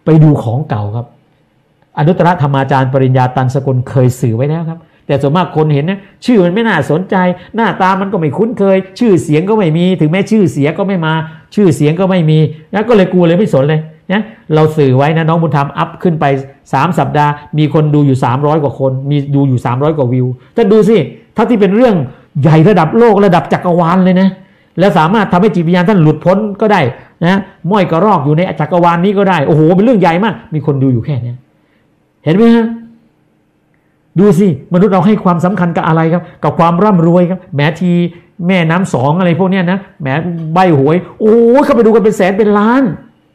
ไปดูของเก่าครับอนุตตรธรรมาจารย์ปริญญาตันสกุลเคยสื่อไว้แล้วครับแต่ส่วนมากคนเห็นนะชื่อมันไม่น่าสนใจหน้าตามันก็ไม่คุ้นเคยชื่อเสียงก็ไม่มีถึงแม้ชื่อเสียก็ไม่มาชื่อเสียงก็ไม่มีนะก็เลยกลัวเลยไม่สนเลยนะเราสื่อไว้นะน้องบุญธรรมอัพขึ้นไป3 สัปดาห์มีคนดูอยู่300 กว่าคนมีดูอยู่300 กว่าวิวถ้าดูสิถ้าที่เป็นเรื่องใหญ่ระดับโลกระดับจักรวาลเลยนะแล้วสามารถทำให้จิตวิญญาณท่านหลุดพ้นก็ได้นะม้อยกระรอกอยู่ในจักรวาลนี้ก็ได้โอ้โหเป็นเรื่องใหญ่มากมีคนดูอยู่แค่นี้เห็นไหมฮะดูสิมนุษย์เราให้ความสำคัญกับอะไรครับกับความร่ำรวยครับแม้ทีแม่น้ำ2อะไรพวกนี้นะแม้ใบหวยโอ้เข้าไปดูกันเป็นแสนเป็นล้าน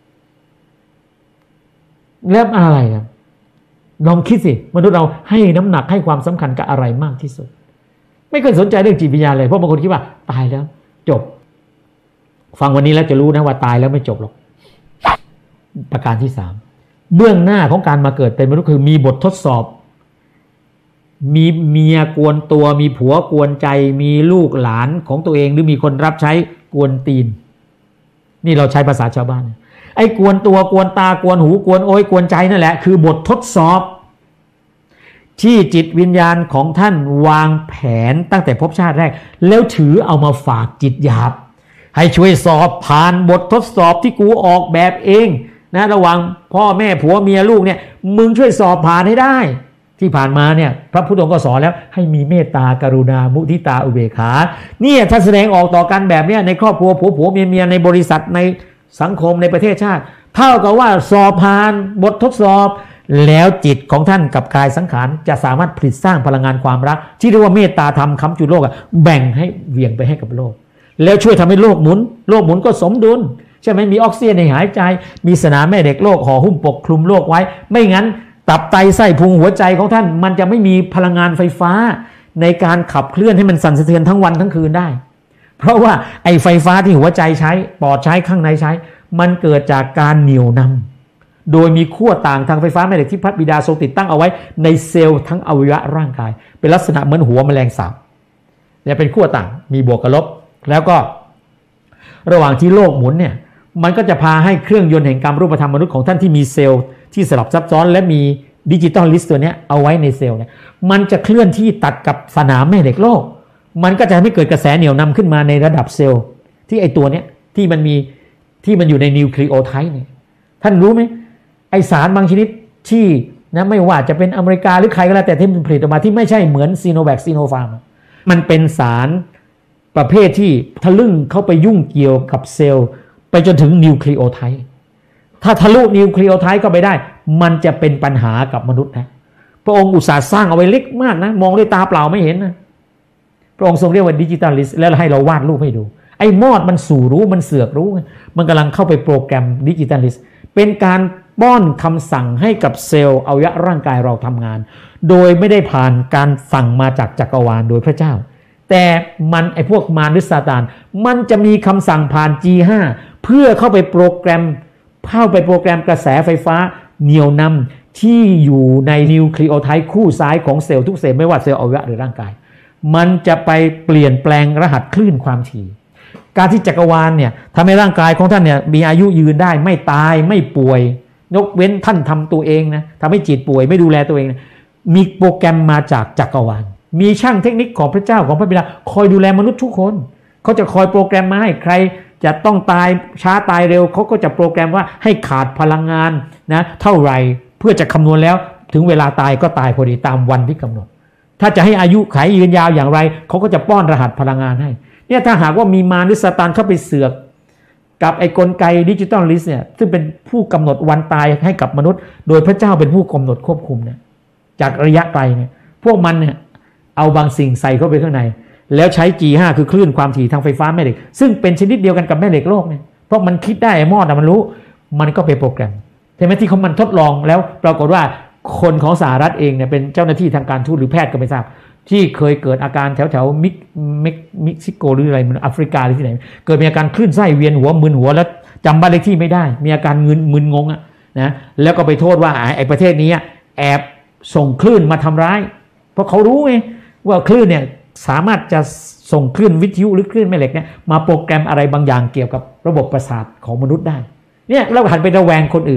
แล้วอะไรครับลองคิดสิมนุษย์เราให้น้ำหนักให้ความสำคัญกับอะไรมากที่สุดไม่เคยสนใจเรื่องจิตวิญญาณเลยเพราะบางคนคิดว่าตายแล้วจบฟังวันนี้แล้วจะรู้นะว่าตายแล้วไม่จบหรอกประการที่3เบื้องหน้าของการมาเกิดเป็นมนุษย์คือมีบททดสอบมีเมียกวนตัวมีผัวกวนใจมีลูกหลานของตัวเองหรือมีคนรับใช้กวนตีนนี่เราใช้ภาษาชาวบ้านไอ้กวนตัวกวนตากวนหูกวนโอยกวนใจนั่นแหละคือบททดสอบที่จิตวิญญาณของท่านวางแผนตั้งแต่ภพชาติแรกแล้วถือเอามาฝากจิตหยาบให้ช่วยสอบผ่านบททดสอบที่กูออกแบบเองนะระหว่างพ่อแม่ผัวเมียลูกเนี่ยมึงช่วยสอบผ่านให้ได้ที่ผ่านมาเนี่ยพระพุทธองค์ก็สอนแล้วให้มีเมตตากรุณามุทิตาอุเบกขาเนี่ยถ้าแสดงออกต่อกันแบบเนี้ยในครอบครัวผัวเมียในบริษัทในสังคมในประเทศชาติเท่ากับว่าสอบผ่านบททดสอบแล้วจิตของท่านกับกายสังขารจะสามารถผลิตสร้างพลังงานความรักที่เรียกว่าเมตตาธรรมค้ำจุนโลกแบ่งให้เวียงไปให้กับโลกแล้วช่วยทำให้โลกหมุนก็สมดุลใช่ไหมมีออกซิเจนในหายใจมีสนามแม่เหล็กโลกห่อหุ้มปกคลุมโลกไว้ไม่งั้นตับไตไส้พุงหัวใจของท่านมันจะไม่มีพลังงานไฟฟ้าในการขับเคลื่อนให้มันสั่นสะเทือนทั้งวันทั้งคืนได้เพราะว่าไอ้ไฟฟ้าที่หัวใจใช้ปอดใช้ข้างในใช้มันเกิดจากการเหนี่ยวนำโดยมีขั้วต่างทางไฟฟ้าแม่เหล็กที่พระบิดาทรงติดตั้งเอาไว้ในเซลล์ทั้งอวัยวะร่างกายเป็นลักษณะเหมือนหัวแมลงสาบเนี่ยเป็นขั้วต่างมีบวกกับลบแล้วก็ระหว่างที่โลกหมุนเนี่ยมันก็จะพาให้เครื่องยนต์แห่งกรรมรูปธรรมมนุษย์ของท่านที่มีเซลล์ที่สลับซับซ้อนและมีดิจิตอลลิสต์ตัวนี้เอาไว้ในเซลล์เนี่ยมันจะเคลื่อนที่ตัดกับสนามแม่เหล็กโลกมันก็จะทำให้เกิดกระแสเหนี่ยวนำขึ้นมาในระดับเซลล์ที่ไอตัวเนี้ยที่มันอยู่ในนิวคลีโอไทด์เนี่ยท่านรู้ไหมไอสารบางชนิดที่นะไม่ว่าจะเป็นอเมริกาหรือใครก็แล้วแต่ที่มันผลิตออกมาที่ไม่ใช่เหมือนซีโนแวคซีโนฟาร์มมันเป็นสารประเภทที่ทะลึ่งเข้าไปยุ่งเกี่ยวกับเซลล์ไปจนถึงนิวคลีโอไทด์ถ้าทะลุนิวคลีโอไทด์เข้าไปได้มันจะเป็นปัญหากับมนุษย์นะพระองค์อุตส่าห์สร้างเอาไว้เล็กมากนะมองด้วยตาเปล่าไม่เห็นนะพระองค์ทรงเรียกว่าดิจิตอลลิสต์แล้วให้เราวาดรูปให้ดูไอ้มอดมันสู่รู้มันเสือกรู้มันกำลังเข้าไปโปรแกรมดิจิตอลลิสต์เป็นการป้อนคำสั่งให้กับเซลล์อวัยวะร่างกายเราทำงานโดยไม่ได้ผ่านการสั่งมาจากจักรวาลโดยพระเจ้าแต่มันไอ้พวกมารหรือซาตานมันจะมีคำสั่งผ่าน G5 เพื่อเข้าไปโปรแกรมกระแสไฟฟ้าเหนี่ยวนำที่อยู่ในนิวคลีโอไทด์คู่ซ้ายของเซลล์ทุกเซลล์ไม่ว่าเซลล์อวัยวะหรือร่างกายมันจะไปเปลี่ยนแปลงรหัสคลื่นความถี่การที่จักรวาลเนี่ยทำให้ร่างกายของท่านเนี่ยมีอายุยืนได้ไม่ตายไม่ป่วยยกเว้นท่านทำตัวเองนะทำให้จิตป่วยไม่ดูแลตัวเองนะมีโปรแกรมมาจากจักรวาลมีช่างเทคนิคของพระเจ้าของพระบิดาคอยดูแลมนุษย์ทุกคนเขาจะคอยโปรแกรมมาให้ใครจะต้องตายช้าตายเร็วเขาก็จะโปรแกรมว่าให้ขาดพลังงานนะเท่าไหร่เพื่อจะคำนวณแล้วถึงเวลาตายก็ตายพอดีตามวันที่กำหนดถ้าจะให้อายุขัยยืนยาวอย่างไรเขาก็จะป้อนรหัสพลังงานให้เนี่ยถ้าหากว่ามีมารหรือซาตานเข้าไปเสือกกับไอ้กลไกดิจิตอลลิสต์เนี่ยซึ่งเป็นผู้กำหนดวันตายให้กับมนุษย์โดยพระเจ้าเป็นผู้กำหนดควบคุมเนี่ยจากระยะไกลเนี่ยพวกมันเนี่ยเอาบางสิ่งใส่เข้าไปข้างในแล้วใช้ G5 คือคลื่นความถี่ทางไฟฟ้าแม่เหล็กซึ่งเป็นชนิดเดียวกันกับแม่เหล็กโลกเนี่ยเพราะมันคิดได้ไอ้มอดมันรู้มันก็ไปโปรแกรมใช่ไหมที่เขามันทดลองแล้วปรากฏว่าคนของสหรัฐเองเนี่ยเป็นเจ้าหน้าที่ทางการทูตหรือแพทย์ก็ไม่ทราบที่เคยเกิดอาการแถวมิกซิโกหรืออะไรมันแอฟริกาหรือที่ไหนเกิดมีอาการคลื่นไส้เวียนหัวมึนหัวแล้วจำบ้านเลขที่ไม่ได้มีอาการมึนงงนะแล้วก็ไปโทษว่าไอ้ประเทศนี้แอบส่งคลื่นมาทำร้ายเพราะเขารู้ไงว่าคลื่นเนี่ยสามารถจะส่งคลื่นวิทยุหรือคลื่นแม่เหล็กเนี่ยมาโปรแกรมอะไรบางอย่างเกี่ยวกับระบบประสาทของมนุษย์ได้เนี่ยเราหันไประแวงคนอื่น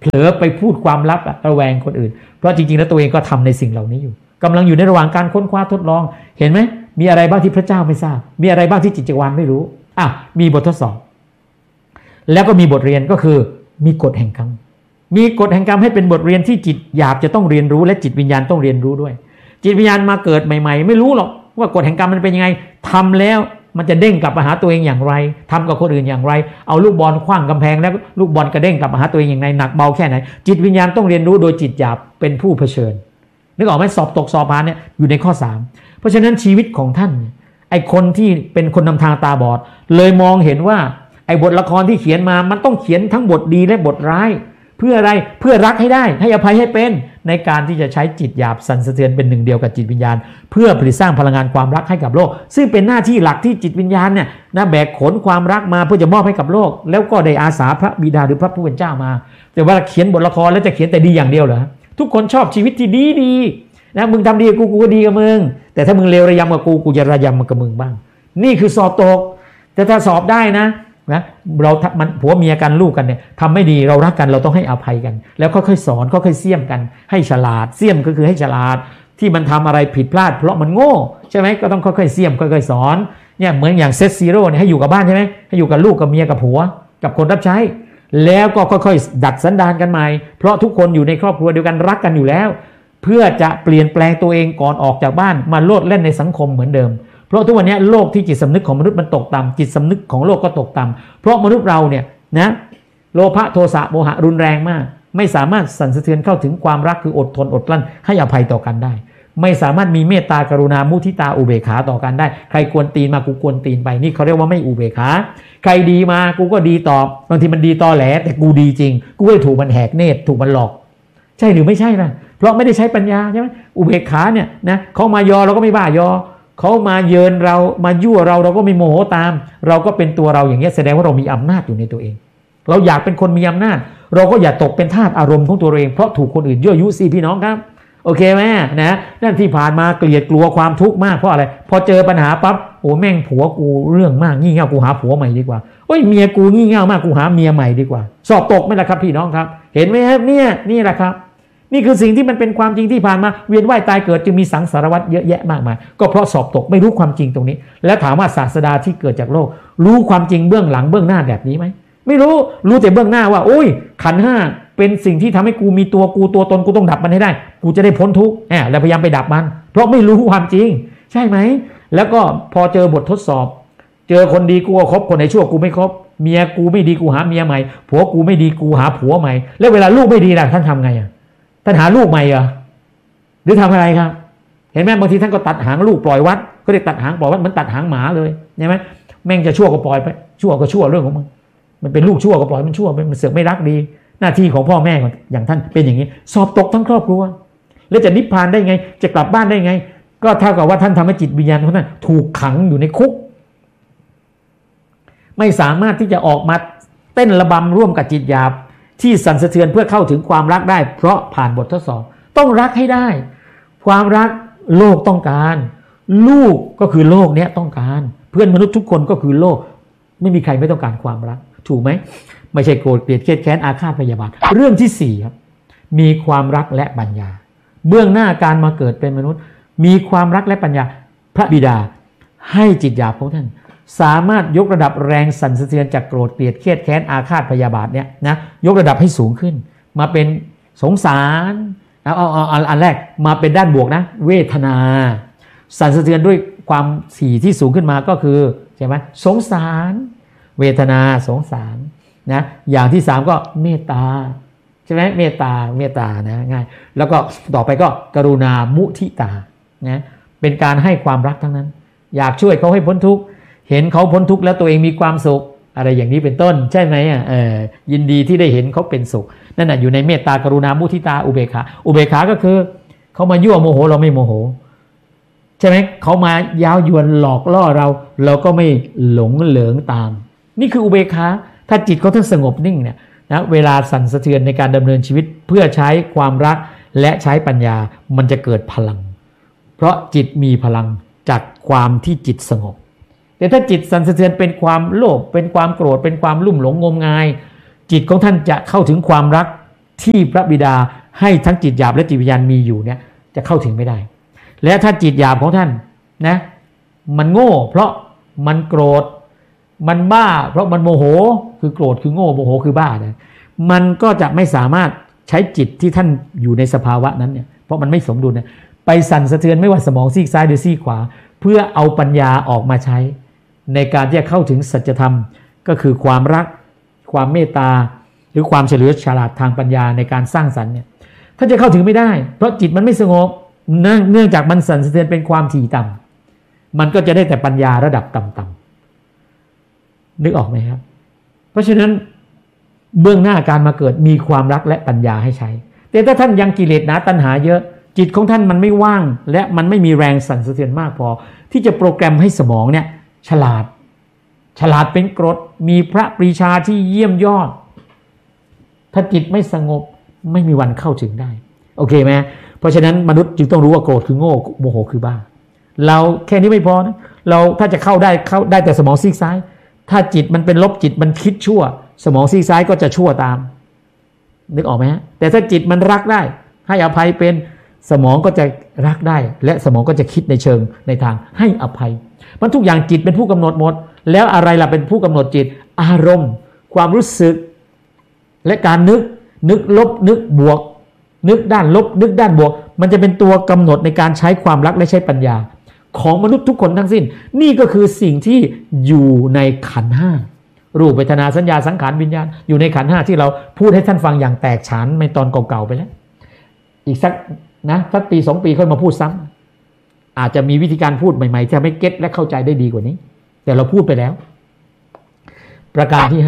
เผลอไปพูดความลับระแวงคนอื่นเพราะจริงๆแล้วตัวเองก็ทำในสิ่งเหล่านี้อยู่กำลังอยู่ในระหว่างการค้นคว้าทดลองเห็นไหมมีอะไรบ้างที่พระเจ้าไม่ทราบมีอะไรบ้างที่จิตจักรวาลไม่รู้มีบททดสอบแล้วก็มีบทเรียนก็คือมีกฎแห่งกรรมมีกฎแห่งกรรมให้เป็นบทเรียนที่จิตหยาบจะต้องเรียนรู้และจิตวิญญาณต้องเรียนรู้ด้วยจิตวิญญาณมาเกิดใหม่ๆไม่รู้หรอกว่ากฎแห่งกรรมมันเป็นยังไงทำแล้วมันจะเด้งกลับมาหาตัวเองอย่างไรทำกับคนอื่นอย่างไรเอาลูกบอลขว้างกำแพงแล้วลูกบอลกระเด้งกลับมาหาตัวเองอย่างไรหนักเบาแค่ไหนจิตวิญญาณต้องเรียนรู้โดยจิตหยาบเป็นผู้เผชิญนึกออกไหมสอบตกสอบผ่านเนี่ยอยู่ในข้อ3เพราะฉะนั้นชีวิตของท่านไอคนที่เป็นคนนำทางตาบอดเลยมองเห็นว่าไอบทละครที่เขียนมามันต้องเขียนทั้งบทดีและบทร้ายเพื่ออะไรเพื่อรักให้ได้ให้อภัยให้เป็นในการที่จะใช้จิตหยาบสั่นสะเทือนเป็นหนึ่งเดียวกับจิตวิญญาณเพื่อผลิตสร้างพลังงานความรักให้กับโลกซึ่งเป็นหน้าที่หลักที่จิตวิญญาณเนี่ยนะแบกขนความรักมาเพื่อจะมอบให้กับโลกแล้วก็ได้อาสาพระบิดาหรือพระผู้เป็นเจ้ามาแต่ว่าเขียนบทละครแล้วจะเขียนแต่ดีอย่างเดียวเหรอทุกคนชอบชีวิตที่ดีนะมึงทำดีกับกูก็ดีกับมึงแต่ถ้ามึงเลวระยำกับกูจะระยำกับมึงบ้างนี่คือสอบตกแต่ถ้าสอบได้นะเรามันผัวเมียกันลูกกันเนี่ยทำไม่ดีเรารักกันเราต้องให้อภัยกันแล้วค่อยๆสอนค่อยๆเสี่ยมกันให้ฉลาดเสี่ยมก็คือให้ฉลาดที่มันทำอะไรผิดพลาดเพราะมันโง่ใช่ไหมก็ต้องค่อยๆเสี่ยมค่อยๆสอนเนี่ยเหมือนอย่างเซตซีโร่เนี่ยให้อยู่กับบ้านใช่ไหมให้อยู่กับลูกกับเมียกับผัวกับคนรับใช้แล้วก็ค่อยๆดัดสันดานกันใหม่เพราะทุกคนอยู่ในครอบครัวเดียวกันรักกันอยู่แล้วเพื่อจะเปลี่ยนแปลงตัวเองก่อนออกจากบ้านมาโลดแล่นในสังคมเหมือนเดิมเพราะทุกวันนี้โลกที่จิตสำนึกของมนุษย์มันตกต่ำจิตสำนึกของโลกก็ตกต่ำเพราะมนุษย์เราเนี่ยนะโลภะโทสะโมหะรุนแรงมากไม่สามารถสั่นสะเทือนเข้าถึงความรักคืออดทนอดกลั้นให้อภัยต่อกันได้ไม่สามารถมีเมตตากรุณามุทิตาอุเบกขาต่อกันได้ใครกวนตีนมากูกวนตีนไปนี่เขาเรียกว่าไม่อุเบกขาใครดีมากูก็ดีตอบบางทีมันดีตอแหลแต่กูดีจริงกูก็ถูกมันแหกเนตรถูกมันหลอกใช่หรือไม่ใช่ล่ะเพราะไม่ได้ใช้ปัญญาใช่ไหมอุเบกขาเนี่ยนะเขามายอเราก็ไม่บ้ายอเขามาเยินเรามายั่วเราก็ไม่โมโหตามเราก็เป็นตัวเราอย่างเงี้ยแสดงว่าเรามีอำนาจอยู่ในตัวเองเราอยากเป็นคนมีอำนาจเราก็อย่าตกเป็นทาสอารมณ์ของตัวเองเพราะถูกคนอื่นยั่วยุสิพี่น้องครับโอเคไหมนะนั่นที่ผ่านมาเกลียดกลัวความทุกข์มากเพราะอะไรพอเจอปัญหาปั๊บโอ้แม่งผัวกูเรื่องมากงี่เง่ากูหาผัวใหม่ดีกว่าโอ้ยเมียกูงี่เง่ามากกูหาเมียใหม่ดีกว่าสอบตกไหมล่ะครับพี่น้องครับเห็นไหมครับเนี่ยนี่แหละครับนี่คือสิ่งที่มันเป็นความจริงที่ผ่านมาเวียนว่ายตายเกิดจึงมีสังสารวัฏเยอะแยะมากมายก็เพราะสอบตกไม่รู้ความจริงตรงนี้แล้วถามว่าศาสดาที่เกิดจากโลกรู้ความจริงเบื้องหลังเบื้องหน้าแบบนี้ไหมไม่รู้แต่เบื้องหน้าว่าโอ้ยขันธ์ห้าเป็นสิ่งที่ทำให้กูมีตัวตนกูต้องดับมันให้ได้กูจะได้พ้นทุกข์แล้วพยายามไปดับมันเพราะไม่รู้ความจริงใช่ไหมแล้วก็พอเจอบททดสอบเจอคนดีกูก็คบคนไหนชั่วกูไม่คบเมียกูไม่ดีกูหาเมียใหม่ผัวกูไม่ดีกูหาผัวใหม่แล้วเวลาลูกไม่ดีล่ะท่านทำไงท่านหาลูกใหม่เหรอหรือทำอะไรครับเห็นไหมบางทีท่านก็ตัดหางลูกปล่อยวัดก็เรียกตัดหางปล่อยวัดเหมือนตัดหางหมาเลยใช่ไหมแม่งจะชั่วก็ปล่อยไปชั่วก็ชั่วเรื่องของมันเป็นลูกชั่วก็ปล่อยมันชั่วมันเสือกไม่รักดีหน้าที่ของพ่อแม่อย่างท่านเป็นอย่างนี้สอบตกทั้งครอบครัวแล้วจะนิพพานได้ไงจะกลับบ้านได้ไงก็เท่ากับว่าท่านทำให้จิตวิญญาณของท่านถูกขังอยู่ในคุกไม่สามารถที่จะออกมาเต้นระบำร่วมกับจิตหยาบที่สั่นสะเทือนเพื่อเข้าถึงความรักได้เพราะผ่านบททดสอบต้องรักให้ได้ความรักโลกต้องการลูกก็คือโลกเนี้ยต้องการเพื่อนมนุษย์ทุกคนก็คือโลกไม่มีใครไม่ต้องการความรักถูกไหมไม่ใช่โกรธเกลียดเครียดแค้นอาฆาตพยาบาทเรื่องที่4ครับมีความรักและปัญญาเบื้องหน้าการมาเกิดเป็นมนุษย์มีความรักและปัญญาพระบิดาให้จิตหยาบของท่านสามารถยกระดับแรงสั่นสะเทือนจากโกรธเกลียดเครียดแค้นอาฆาตพยาบาทเนี่ยนะยกระดับให้สูงขึ้นมาเป็นสงสารเอาอันแรกมาเป็นด้านบวกนะเวทนาสั่นสะเทือนด้วยความ4ที่สูงขึ้นมาก็คือใช่ไหมสงสารเวทนาสงสารนะอย่างที่3ก็เมตตาใช่ไหมเมตตานะง่ายแล้วก็ต่อไปก็กรุณามุทิตานะเป็นการให้ความรักทั้งนั้นอยากช่วยเขาให้พ้นทุกข์เห็นเขาพ้นทุกข์แล้วตัวเองมีความสุขอะไรอย่างนี้เป็นต้นใช่ไหมยินดีที่ได้เห็นเขาเป็นสุขนั่นน่ะอยู่ในเมตตากรุณามุทิตาอุเบกขาก็คือเขามายั่วโมโหเราไม่โมโหใช่ไหมเขามายาวยวนหลอกล่อเราก็ไม่หลงเหลิงตามนี่คืออุเบกขาถ้าจิตเขาท่านสงบนิ่งเนี่ยนะเวลาสั่นสะเทือนในการดำเนินชีวิตเพื่อใช้ความรักและใช้ปัญญามันจะเกิดพลังเพราะจิตมีพลังจากความที่จิตสงบแต่ถ้าจิตสั่นสะเทือนเป็นความโลภเป็นความโกรธเป็นความลุ่มหลงงมงายจิตของท่านจะเข้าถึงความรักที่พระบิดาให้ทั้งจิตหยาบและจิตวิญญาณมีอยู่เนี่ยจะเข้าถึงไม่ได้และถ้าจิตหยาบของท่านนะมันโง่เพราะมันโกรธมันบ้าเพราะมันโมโหคือโกรธคือโง่โมโหคือบ้านะมันก็จะไม่สามารถใช้จิตที่ท่านอยู่ในสภาวะนั้นเนี่ยเพราะมันไม่สมดุลนะไปสั่นสะเทือนไม่ว่าสมองซีกซ้ายหรือซีกขวาเพื่อเอาปัญญาออกมาใช้ในการที่จะเข้าถึงสัจธรรมก็คือความรักความเมตตาหรือความเฉลียวฉลาดทางปัญญาในการสร้างสรรค์เนี่ยท่านจะเข้าถึงไม่ได้เพราะจิตมันไม่สงบเนื่องจากมันสั่นสะเทือนเป็นความถี่ต่ำมันก็จะได้แต่ปัญญาระดับต่ำๆนึกออกไหมครับเพราะฉะนั้นเบื้องหน้าการมาเกิดมีความรักและปัญญาให้ใช้แต่ถ้าท่านยังกิเลสหนาตัณหาเยอะจิตของท่านมันไม่ว่างและมันไม่มีแรงสั่นสะเทือนมากพอที่จะโปรแกรมให้สมองเนี่ยฉลาดเป็นกรดมีพระปรีชาที่เยี่ยมยอดถ้าจิตไม่สงบไม่มีวันเข้าถึงได้โอเคไหมเพราะฉะนั้นมนุษย์จึงต้องรู้ว่าโกรธคือโง่โมโหคือบ้าเราแค่นี้ไม่พอนะเราถ้าจะเข้าได้แต่สมองซีกซ้ายถ้าจิตมันเป็นลบจิตมันคิดชั่วสมองซีกซ้ายก็จะชั่วตามนึกออกไหมฮะแต่ถ้าจิตมันรักได้ให้อภัยเป็นสมองก็จะรักได้และสมองก็จะคิดในเชิงในทางให้อภัยมันทุกอย่างจิตเป็นผู้กำหนดหมดแล้วอะไรล่ะเป็นผู้กำหนดจิตอารมณ์ความรู้สึกและการนึกลบนึกบวกนึกด้านลบนึกด้านบวกมันจะเป็นตัวกำหนดในการใช้ความรักและใช้ปัญญาของมนุษย์ทุกคนทั้งสิ้นนี่ก็คือสิ่งที่อยู่ในขันธ์ห้ารูปเวทนาสัญญาสังขารวิญญาณอยู่ในขันธ์ห้าที่เราพูดให้ท่านฟังอย่างแตกฉานในตอนเก่าๆไปแล้วอีกสักปี2 ปีค่อยมาพูดซ้ำอาจจะมีวิธีการพูดใหม่ๆที่ทำให้เก็ตและเข้าใจได้ดีกว่านี้แต่เราพูดไปแล้วประการที่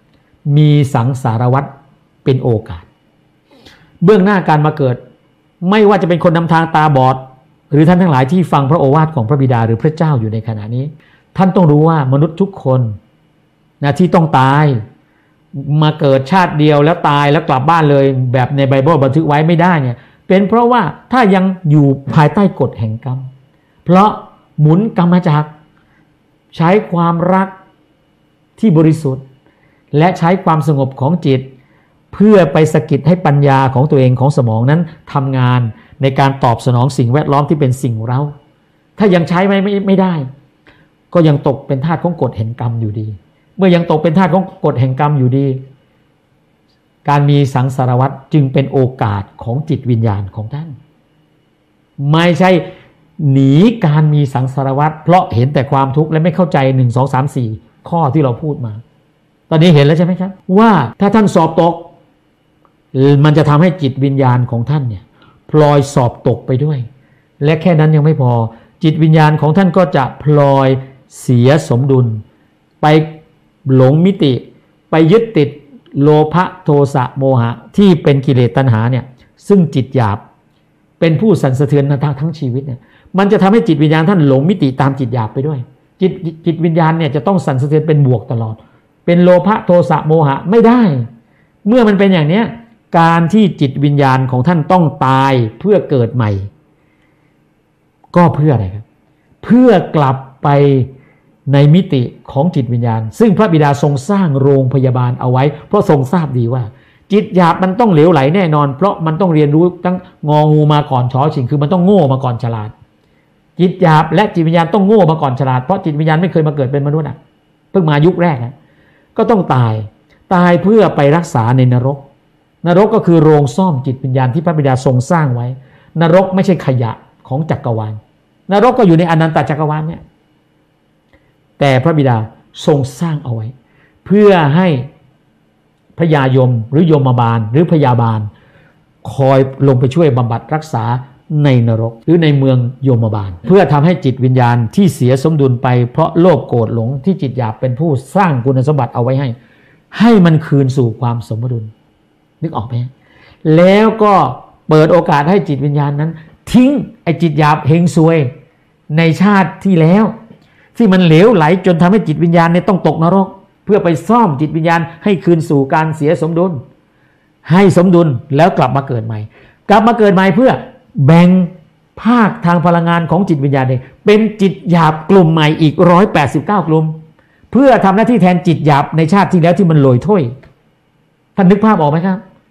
5มีสังสารวัฏเป็นโอกาสเบื้องหน้าการมาเกิดไม่ว่าจะเป็นคนนำทางตาบอดหรือท่านทั้งหลายที่ฟังพระโอวาทของพระบิดาหรือพระเจ้าอยู่ในขณะนี้ท่านต้องรู้ว่ามนุษย์ทุกคนที่ต้องตายมาเกิดชาติเดียวแล้วตายแล้วกลับบ้านเลยแบบในไบเบิลบันทึกไว้ไม่ได้เนี่ยเป็นเพราะว่าถ้ายังอยู่ภายใต้กฎแห่งกรรมเพราะหมุนกรรมจักรใช้ความรักที่บริสุทธิ์และใช้ความสงบของจิตเพื่อไปสะกิดให้ปัญญาของตัวเองของสมองนั้นทำงานในการตอบสนองสิ่งแวดล้อมที่เป็นสิ่งเร้าถ้ายังใช้ไม่ได้ก็ยังตกเป็นทาสของกฎแห่งกรรมอยู่ดีเมื่อยังตกเป็นทาสของกฎแห่งกรรมอยู่ดีการมีสังสารวัฏจึงเป็นโอกาสของจิตวิญญาณของท่านไม่ใช่หนีการมีสังสารวัฏเพราะเห็นแต่ความทุกข์และไม่เข้าใจ1 2 3 4ข้อที่เราพูดมาตอนนี้เห็นแล้วใช่ไหมครับว่าถ้าท่านสอบตกมันจะทำให้จิตวิญญาณของท่านเนี่ยพลอยสอบตกไปด้วยและแค่นั้นยังไม่พอจิตวิญญาณของท่านก็จะพลอยเสียสมดุลไปหลงมิติไปยึดติดโลภะโทสะโมหะที่เป็นกิเลสตัณหาเนี่ยซึ่งจิตหยาบเป็นผู้สั่นสะเทือนทั้งชีวิตเนี่ยมันจะทำให้จิตวิญญาณท่านหลงมิติตามจิตหยาบไปด้วยจิตวิญญาณเนี่ยจะต้องสั่นสะเทือนเป็นบวกตลอดเป็นโลภะโทสะโมหะไม่ได้เมื่อมันเป็นอย่างนี้การที่จิตวิญญาณของท่านต้องตายเพื่อเกิดใหม่ก็เพื่ออะไรครับเพื่อกลับไปในมิติของจิตวิญญาณซึ่งพระบิดาทรงสร้างโรงพยาบาลเอาไว้เพราะทรงทราบดีว่าจิตหยาบมันต้องเหลวไหลแน่นอนเพราะมันต้องเรียนรู้ตั้งงองูมาก่อนชอชิงคือมันต้องโง่มาก่อนฉลาดจิตหยาบและจิตวิญญาณต้องโง่มาก่อนฉลาดเพราะจิตวิญญาณไม่เคยมาเกิดเป็นมนุษย์เพิ่งมายุคแรกก็ต้องตายเพื่อไปรักษาในนรกก็คือโรงซ่อมจิตวิญญาณที่พระบิดาทรงสร้างไว้นรกไม่ใช่ขยะของจักรวาลนรกก็อยู่ในอนันตจักรวาลเนี่ยแต่พระบิดาทรงสร้างเอาไว้เพื่อให้พญายมหรือโยมบาลหรือพยาบาลคอยลงไปช่วยบำบัดรักษาในนรกหรือในเมืองโยมบาลเพื่อทำให้จิตวิญญาณที่เสียสมดุลไปเพราะโลภโกรธหลงที่จิตหยาบเป็นผู้สร้างคุณสมบัติเอาไว้ให้มันคืนสู่ความสมดุลนึกออกไหมแล้วก็เปิดโอกาสให้จิตวิญญาณนั้นทิ้งไอ้จิตหยาบเฮงซวยในชาติที่แล้วที่มันเหลวไหลจนทำให้จิตวิญญาณเนี่ยต้องตกนรกเพื่อไปซ่อมจิตวิญญาณให้คืนสู่การเสียสมดุลให้สมดุลแล้วกลับมาเกิดใหม่เพื่อแบ่งภาคทางพลังงานของจิตวิญญาณเนี่ยเป็นจิตหยาบกลุ่มใหม่อีก189กลุ่มเพื่อทำหน้าที่แทนจิตหยาบในชาติที่แล้วที่มันโรยถ้วยท่านนึกภาพออกไหมครับ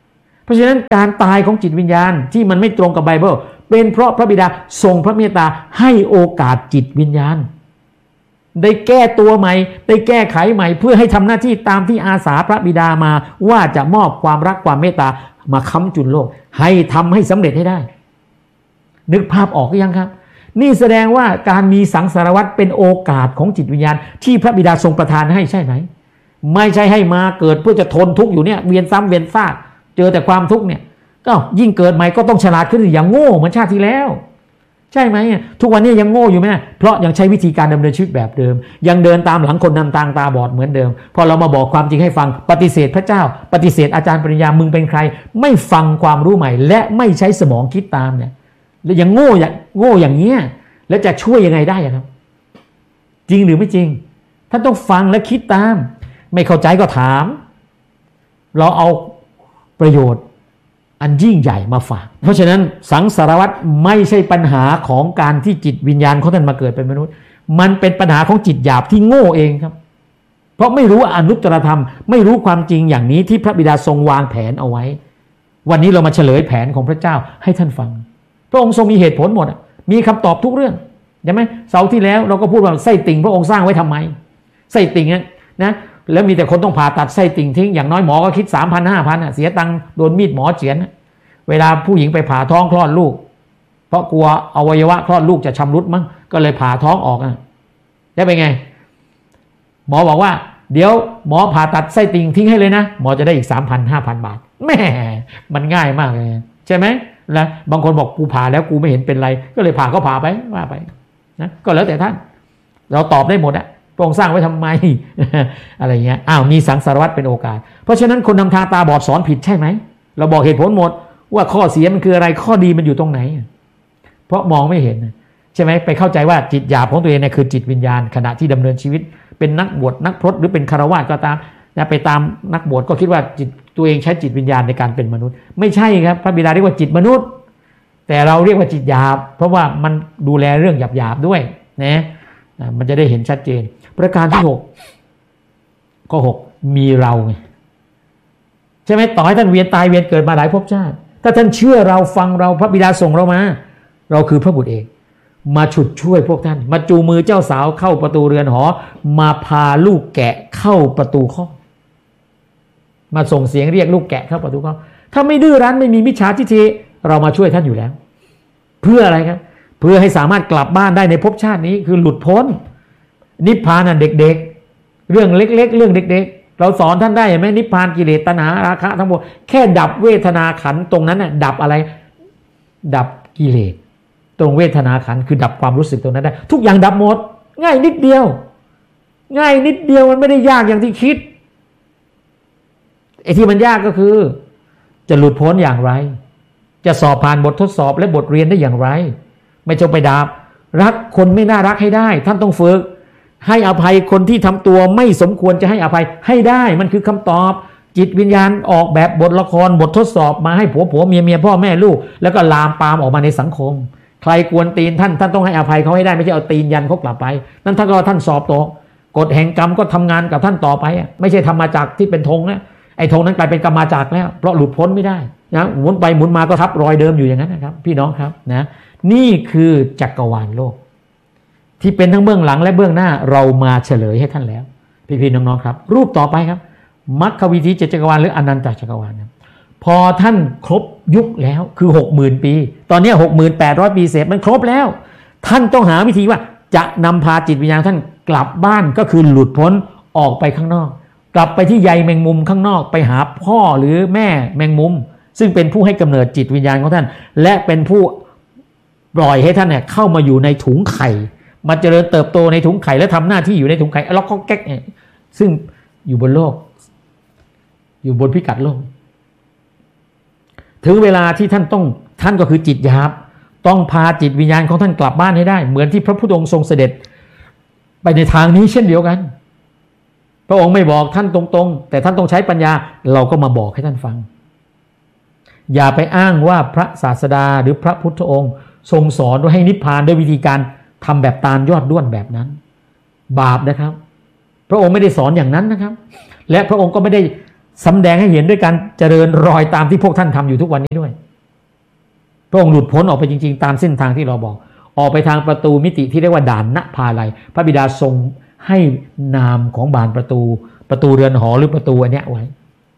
ราะฉะนั้นการตายของจิตวิญญาณที่มันไม่ตรงกับไบเบิลเป็นเพราะพระบิดาทรงพระเมตตาให้โอกาสจิตวิญญาณได้แก้ตัวใหม่ได้แก้ไขใหม่เพื่อให้ทำหน้าที่ตามที่อาสาพระบิดามาว่าจะมอบความรักความเมตตามาค้ำจุนโลกให้ทำให้สำเร็จให้ได้นึกภาพออกหรือยังครับนี่แสดงว่าการมีสังสารวัฏเป็นโอกาสของจิตวิญญาณที่พระบิดาทรงประทานให้ใช่ไหมไม่ใช่ให้มาเกิดเพื่อจะทนทุกข์อยู่เนี่ยเวียนซ้ำเวียนซากเจอแต่ความทุกข์เนี่ยก็ยิ่งเกิดใหม่ก็ต้องฉลาดขึ้นอย่างโง่เหมือนชาติที่แล้วใช่ไหมทุกวันนี้ยังโง่อยู่ไหมเพราะยังใช้วิธีการดำเนินชีวิตแบบเดิมยังเดินตามหลังคนนำทางตาบอดเหมือนเดิมพอเรามาบอกความจริงให้ฟังปฏิเสธพระเจ้าปฏิเสธอาจารย์ปริญญามึงเป็นใครไม่ฟังความรู้ใหม่และไม่ใช้สมองคิดตามเนี่ยแล้วยังโง่อย่างเงี้ยแล้วจะช่วยยังไงได้ครับจริงหรือไม่จริงท่านต้องฟังและคิดตามไม่เข้าใจก็ถามเราเอาประโยชน์อันยิ่งใหญ่มาฝากเพราะฉะนั้นสังสารวัฏไม่ใช่ปัญหาของการที่จิตวิญญาณของท่านมาเกิดเป็นมนุษย์มันเป็นปัญหาของจิตหยาบที่โง่เองครับเพราะไม่รู้อนุตตรธรรมไม่รู้ความจริงอย่างนี้ที่พระบิดาทรงวางแผนเอาไว้วันนี้เรามาเฉลยแผนของพระเจ้าให้ท่านฟังพระองค์ทรงมีเหตุผลหมดมีคำตอบทุกเรื่องใช่ไหมเสาร์ที่แล้วเราก็พูดว่าไส้ติ่งพระองค์สร้างไว้ทำไมไส้ติ่งนะแล้วมีแต่คนต้องผ่าตัดไส้ติ่งทิ้งอย่างน้อยหมอก็คิด 3,000 5,000เสียตังค์โดนมีดหมอเฉือนเวลาผู้หญิงไปผ่าท้องคลอดลูกเพราะกลัวอวัยวะคลอดลูกจะชำรุดมั้งก็เลยผ่าท้องออกได้เป็นไงหมอบอกว่าเดี๋ยวหมอผ่าตัดไส้ติ่งทิ้งให้เลยนะหมอจะได้อีก 3,000 5,000 บาทแม่มันง่ายมากเลยใช่ไหมนะบางคนบอกกูผ่าแล้วกูไม่เห็นเป็นไรก็เลยผ่าก็ผ่าไปว่าไปนะก็แล้วแต่ท่านเราตอบได้หมดพระองค์สร้างไว้ทำไม อะไรเงี้ยมีสังสารวัฏเป็นโอกาสเพราะฉะนั้นคนนำทางตาบอดสอนผิดใช่ไหมเราบอกเหตุผลหมดว่าข้อเสียมันคืออะไรข้อดีมันอยู่ตรงไหนเพราะมองไม่เห็นใช่ไหมไปเข้าใจว่าจิตหยาบของตัวเองเนี่ยคือจิตวิญญาณขณะที่ดำเนินชีวิตเป็นนักบวชนักพรตหรือเป็นคฤหัสถ์ก็ตามไปตามนักบวชก็คิดว่าจิตตัวเองใช้จิตวิญญาณในการเป็นมนุษย์ไม่ใช่ครับพระบิดาเรียกว่าจิตมนุษย์แต่เราเรียกว่าจิตหยาบเพราะว่ามันดูแลเรื่องหยาบๆด้วยนะมันจะได้เห็นชัดเจนประการที่6ข้อ6มีเราไงใช่ไหมต่อให้ท่านเวียนตายเวียนเกิดมาหลายภพชาติถ้าท่านเชื่อเราฟังเราพระบิดาส่งเรามาเราคือพระบุตรเองมาฉุดช่วยพวกท่านมาจูมือเจ้าสาวเข้าประตูเรือนหอมาพาลูกแกะเข้าประตูข้อมาส่งเสียงเรียกลูกแกะเข้าประตูข้อถ้าไม่ดื้อรั้นไม่มีมิจฉาทิฏฐิเรามาช่วยท่านอยู่แล้วเพื่ออะไรครับเพื่อให้สามารถกลับบ้านได้ในภพชาตินี้คือหลุดพ้นนิพพานเด็กๆเรื่องเล็กๆเรื่องเด็กๆเราสอนท่านได้ไหมนิพพานกิเลสตัณหาราคะทั้งหมดแค่ดับเวทนาขันธ์ตรงนั้นน่ะดับอะไรดับกิเลสตรงเวทนาขันธ์คือดับความรู้สึกตรงนั้นได้ทุกอย่างดับหมดง่ายนิดเดียวมันไม่ได้ยากอย่างที่คิดไอ้ที่มันยากก็คือจะหลุดพ้นอย่างไรจะสอบผ่านบททดสอบและบทเรียนได้อย่างไรไม่จงไปดาบรักคนไม่น่ารักให้ได้ท่านต้องฝึกให้อภัยคนที่ทำตัวไม่สมควรจะให้อภัยให้ได้มันคือคำตอบจิตวิญญาณออกแบบบทละครบททดสอบมาให้ผัวเมียพ่อแม่ลูกแล้วก็ลามปามออกมาในสังคมใครกวนตีนท่านต้องให้อภัยเขาให้ได้ไม่ใช่เอาตีนยันเขากลับไปนั่นถ้าท่านสอบตกกฎแห่งกรรมก็ทำงานกับท่านต่อไปไม่ใช่ธรรมจักรที่เป็นธงนะไอ้ธงนั้นกลายเป็นกรรมจักรแล้วเพราะหลุดพ้นไม่ได้นะหมุนไปหมุนมาก็ทับรอยเดิมอยู่อย่างนั้นนะครับพี่น้องครับนะนี่คือจักรวาลโลกที่เป็นทั้งเบื้องหลังและเบื้องหน้าเรามาเฉลยให้ท่านแล้วพี่ๆน้องๆครับรูปต่อไปครับมรรควิธี7จักรวาลหรืออนันตจักรวาลครับพอท่านครบยุคแล้วคือ 60,000 ปีตอนนี้ 6,800 ปีเศษมันครบแล้วท่านต้องหาวิธีว่าจะนำพาจิตวิญญาณท่านกลับบ้านก็คือหลุดพ้นออกไปข้างนอกกลับไปที่ใยแมงมุมข้างนอกไปหาพ่อหรือแม่แมงมุมซึ่งเป็นผู้ให้กำเนิดจิตวิญญาณของท่านและเป็นผู้ปล่อยให้ท่านเนี่ยเข้ามาอยู่ในถุงไข่มาเจริญเติบโตในถุงไข่และทำหน้าที่อยู่ในถุงไข่ล็อกแก๊กเนี่ยซึ่งอยู่บนโลกอยู่บนพิกัดโลกถึงเวลาที่ท่านก็คือจิตหยาบต้องพาจิตวิญญาณของท่านกลับบ้านให้ได้เหมือนที่พระพุทธองค์ทรงเสด็จไปในทางนี้เช่นเดียวกันพระองค์ไม่บอกท่านตรงๆแต่ท่านต้องใช้ปัญญาเราก็มาบอกให้ท่านฟังอย่าไปอ้างว่าพระศาสดาหรือพระพุทธองค์ทรงสอนว่าให้นิพพานด้วยวิธีการทำแบบตาลยอดด้วนแบบนั้นบาปนะครับพระองค์ไม่ได้สอนอย่างนั้นนะครับและพระองค์ก็ไม่ได้สำแดงให้เห็นด้วยการเจริญรอยตามที่พวกท่านทำอยู่ทุกวันนี้ด้วยพระองค์หลุดพ้นออกไปจริงๆตามเส้นทางที่เราบอกออกไปทางประตูมิติที่เรียกว่าด่านณภาลัยพระบิดาทรงให้นามของบานประตูเรือนหอหรือประตูอันเนี้ยไว้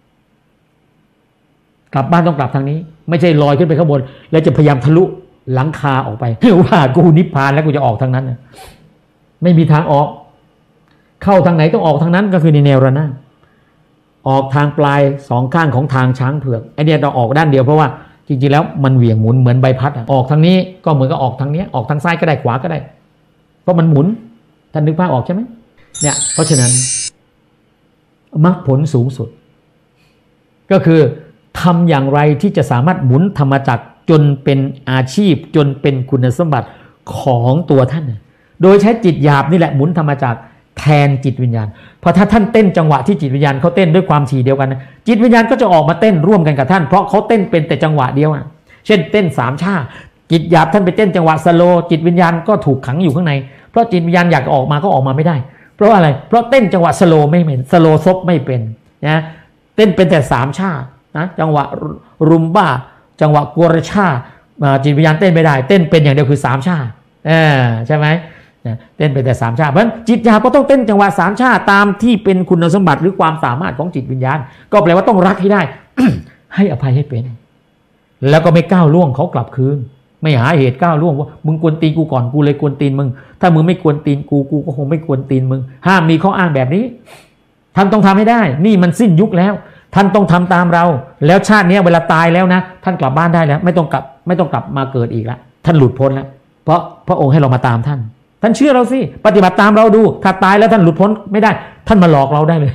กลับบ้านต้องกลับทางนี้ไม่ใช่ลอยขึ้นไปข้างบนแล้วจะพยายามทะลุหลังคาออกไปว่ากูนิพพานแล้วกูจะออกทางนั้นนะไม่มีทางออกเข้าทางไหนต้องออกทางนั้นก็คือในแนวระนาบออกทางปลายสองข้างของทางช้างเผือกไอเดียเราออกด้านเดียวเพราะว่าจริงๆแล้วมันเหวี่ยงหมุนเหมือนใบพัดออกทางนี้ก็เหมือนกับออกทางนี้ออกทางซ้ายก็ได้ขวาก็ได้เพราะมันหมุนท่านนึกภาพออกใช่ไหมเนี่ยเพราะฉะนั้นมรรคผลสูงสุดก็คือทำอย่างไรที่จะสามารถหมุนธรรมจักรจนเป็นอาชีพจนเป็นคุณสมบัติของตัวท่านโดยใช้จิตหยาบนี่แหละหมุนธรรมจักรแทนจิตวิญญาณเพราะถ้าท่านเต้นจังหวะที่จิตวิญญาณเขาเต้นด้วยความถี่เดียวกันนะจิตวิญญาณก็จะออกมาเต้นร่วมกันกับท่านเพราะเขาเต้นเป็นแต่จังหวะเดียวเช่นเต้นสามชาจิตหยาบท่านไปเต้นจังหวะสโลจิตวิญญาณก็ถูกขังอยู่ข้างในเพราะจิตวิญญาณอยากออกมาก็ออกมาไม่ได้เพราะอะไรเพราะเต้นจังหวะสโลไม่เป็นสโลซบไม่เป็นนะเต้นเป็นแต่สามชานะจังหวะรุมบ้าจังหวะกัวรชาจิตวิญญาณเต้นไม่ได้เต้นเป็นอย่างเดียวคือสามชาใช่ไหมเต้นเป็นแต่สามชาเพราะฉะนั้นจิตหยาบก็ต้องเต้นจังหวะสามชาตามที่เป็นคุณสมบัติหรือความสามารถของจิตวิญญาณก็แปลว่าต้องรักให้ได้ ให้อภัยให้เป็นแล้วก็ไม่ก้าวล่วงเขากลับคืนไม่หาเหตุก้าวล่วงว่ามึงกวนตีนกูก่อนกูเลยกวนตีนมึงถ้ามึงไม่กวนตีนกูก็คงไม่กวนตีนมึงห้ามมีข้ออ้างแบบนี้ท่านต้องทำให้ได้นี่มันสิ้นยุคแล้วท่านต้องทำตามเราแล้วชาตินี้เวลาตายแล้วนะท่านกลับบ้านได้แล้วไม่ต้องกลับมาเกิดอีกแล้วท่านหลุดพ้นแล้วเพราะพระองค์ให้เรามาตามท่านเชื่อเราสิปฏิบัติตามเราดูถ้าตายแล้วท่านหลุดพ้นไม่ได้ท่านมาหลอกเราได้เลย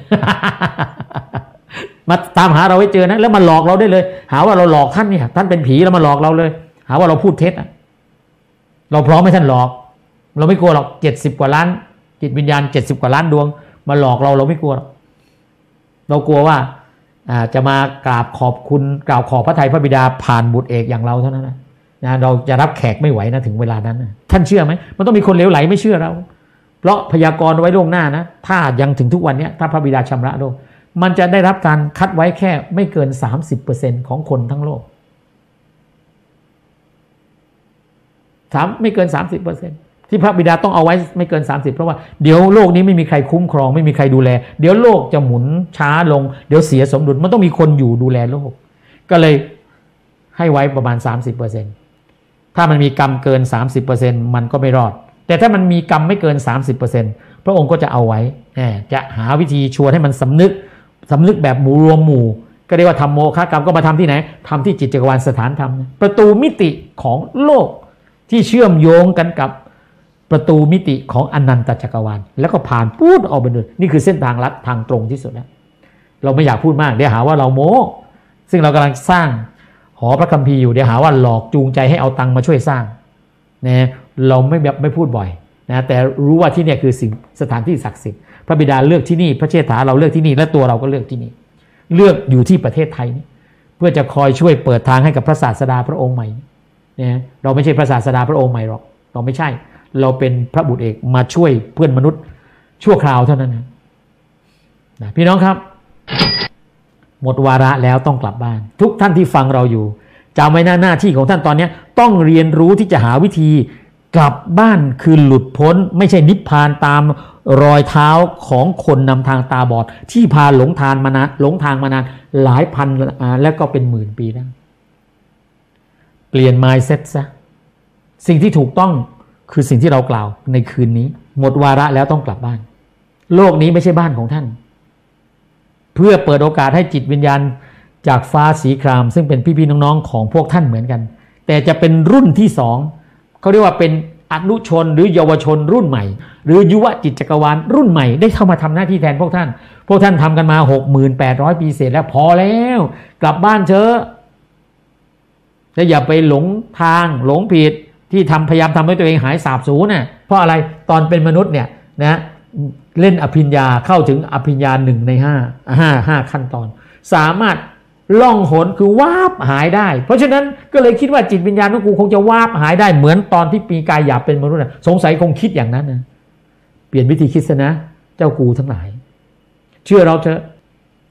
มาตามหาเราให้เจอนะแล้วมาหลอกเราได้เลยหาว่าเราหลอกท่านเนี่ยท่านเป็นผีแล้วมาหลอกเราเลยหาว่าเราพูดเท็จเราพร้อมให้ท่านหลอกเราไม่กลัวหรอก70 กว่าล้านจิตวิญญาณ70 กว่าล้านดวงมาหลอกเราไม่กลัวหรอกเรากลัวว่าจะมากราบขอบคุณกล่าวขอบพระทัยพระบิดาผ่านบุตรเอกอย่างเราเท่านั้นนะเราจะรับแขกไม่ไหวนะถึงเวลานั้นนะท่านเชื่อไหมมันต้องมีคนเลวไหลไม่เชื่อเราเพราะพยากรณ์ไว้ล่วงหน้านะถ้ายังถึงทุกวันนี้ถ้าพระบิดาชำระโลกมันจะได้รับการคัดไว้แค่ไม่เกิน 30% ของคนทั้งโลกไม่เกิน 30% ที่พระบิดาต้องเอาไว้ไม่เกิน30เพราะว่าเดี๋ยวโลกนี้ไม่มีใครคุ้มครองไม่มีใครดูแลเดี๋ยวโลกจะหมุนช้าลงเดี๋ยวเสียสมดุลมันต้องมีคนอยู่ดูแลโลกก็เลยให้ไว้ประมาณ 30% ถ้ามันมีกรรมเกิน 30% มันก็ไม่รอดแต่ถ้ามันมีกรรมไม่เกิน 30% พระองค์ก็จะเอาไว้จะหาวิธีชวนให้มันสำนึกแบบหมู่รวมหมู่ก็เรียกว่าทำโมฆะกรรมก็มาทำที่ไหนทำที่จิตจักรวาลสถานธรรมประตูมิติของโลกที่เชื่อมโยงกันกับประตูมิติของอนันตจักรวาลแล้วก็ผ่านพูดออกไปเลยนี่คือเส้นทางลัดทางตรงที่สุดแล้วเราไม่อยากพูดมากเดี๋ยวหาว่าเราโม้ซึ่งเรากำลังสร้างหอพระคัมภีร์อยู่เดี๋ยวหาว่าหลอกจูงใจให้เอาตังค์มาช่วยสร้างนะเราไม่พูดบ่อยนะแต่รู้ว่าที่นี่คือสิ่งสถานที่ศักดิ์สิทธิ์พระบิดาเลือกที่นี่พระเชษฐาเราเลือกที่นี่และตัวเราก็เลือกที่นี่เลือกอยู่ที่ประเทศไทยนี่เพื่อจะคอยช่วยเปิดทางให้กับพระศาสดาพระองค์ใหม่นะเราไม่ใช่พระศาสดาพระองค์ใหม่หรอกเราไม่ใช่เราเป็นพระบุตรเอกมาช่วยเพื่อนมนุษย์ชั่วคราวเท่านั้นนะพี่น้องครับหมดวาระแล้วต้องกลับบ้านทุกท่านที่ฟังเราอยู่จำไว้หน้าที่ของท่านตอนนี้ต้องเรียนรู้ที่จะหาวิธีกลับบ้านคือหลุดพ้นไม่ใช่นิพพานตามรอยเท้าของคนนำทางตาบอดที่พาหลงทางมานานหลายพันแล้วก็เป็นหมื่นปีแล้วเปลี่ยน mindset ซะสิ่งที่ถูกต้องคือสิ่งที่เรากล่าวในคืนนี้หมดวาระแล้วต้องกลับบ้านโลกนี้ไม่ใช่บ้านของท่านเพื่อเปิดโอกาสให้จิตวิญญาณจากฟ้าสีครามซึ่งเป็นพี่ๆน้องๆของพวกท่านเหมือนกันแต่จะเป็นรุ่นที่2เขาเรียกว่าเป็นอนุชนหรือเยาวชนรุ่นใหม่หรือยุวจิตจักรวาลรุ่นใหม่ได้เข้ามาทำหน้าที่แทนพวกท่านทำกันมา 68,000 ปีเศษแล้วพอแล้วกลับบ้านเถอะและอย่าไปหลงทางหลงผิดที่พยายามทำให้ตัวเองหายสาบสูญน่ะเพราะอะไรตอนเป็นมนุษย์เนี่ยนะเล่นอภิญญาเข้าถึงอภิญญา1 ใน 5 ขั้นตอนสามารถล่องหนคือวาบหายได้เพราะฉะนั้นก็เลยคิดว่าจิตวิญญาณของกูคงจะวาบหายได้เหมือนตอนที่ปีกายหยาบเป็นมนุษย์นะสงสัยคงคิดอย่างนั้นนะเปลี่ยนวิธีคิดซะนะเจ้ากูทั้งหลายเชื่อเราเถอะ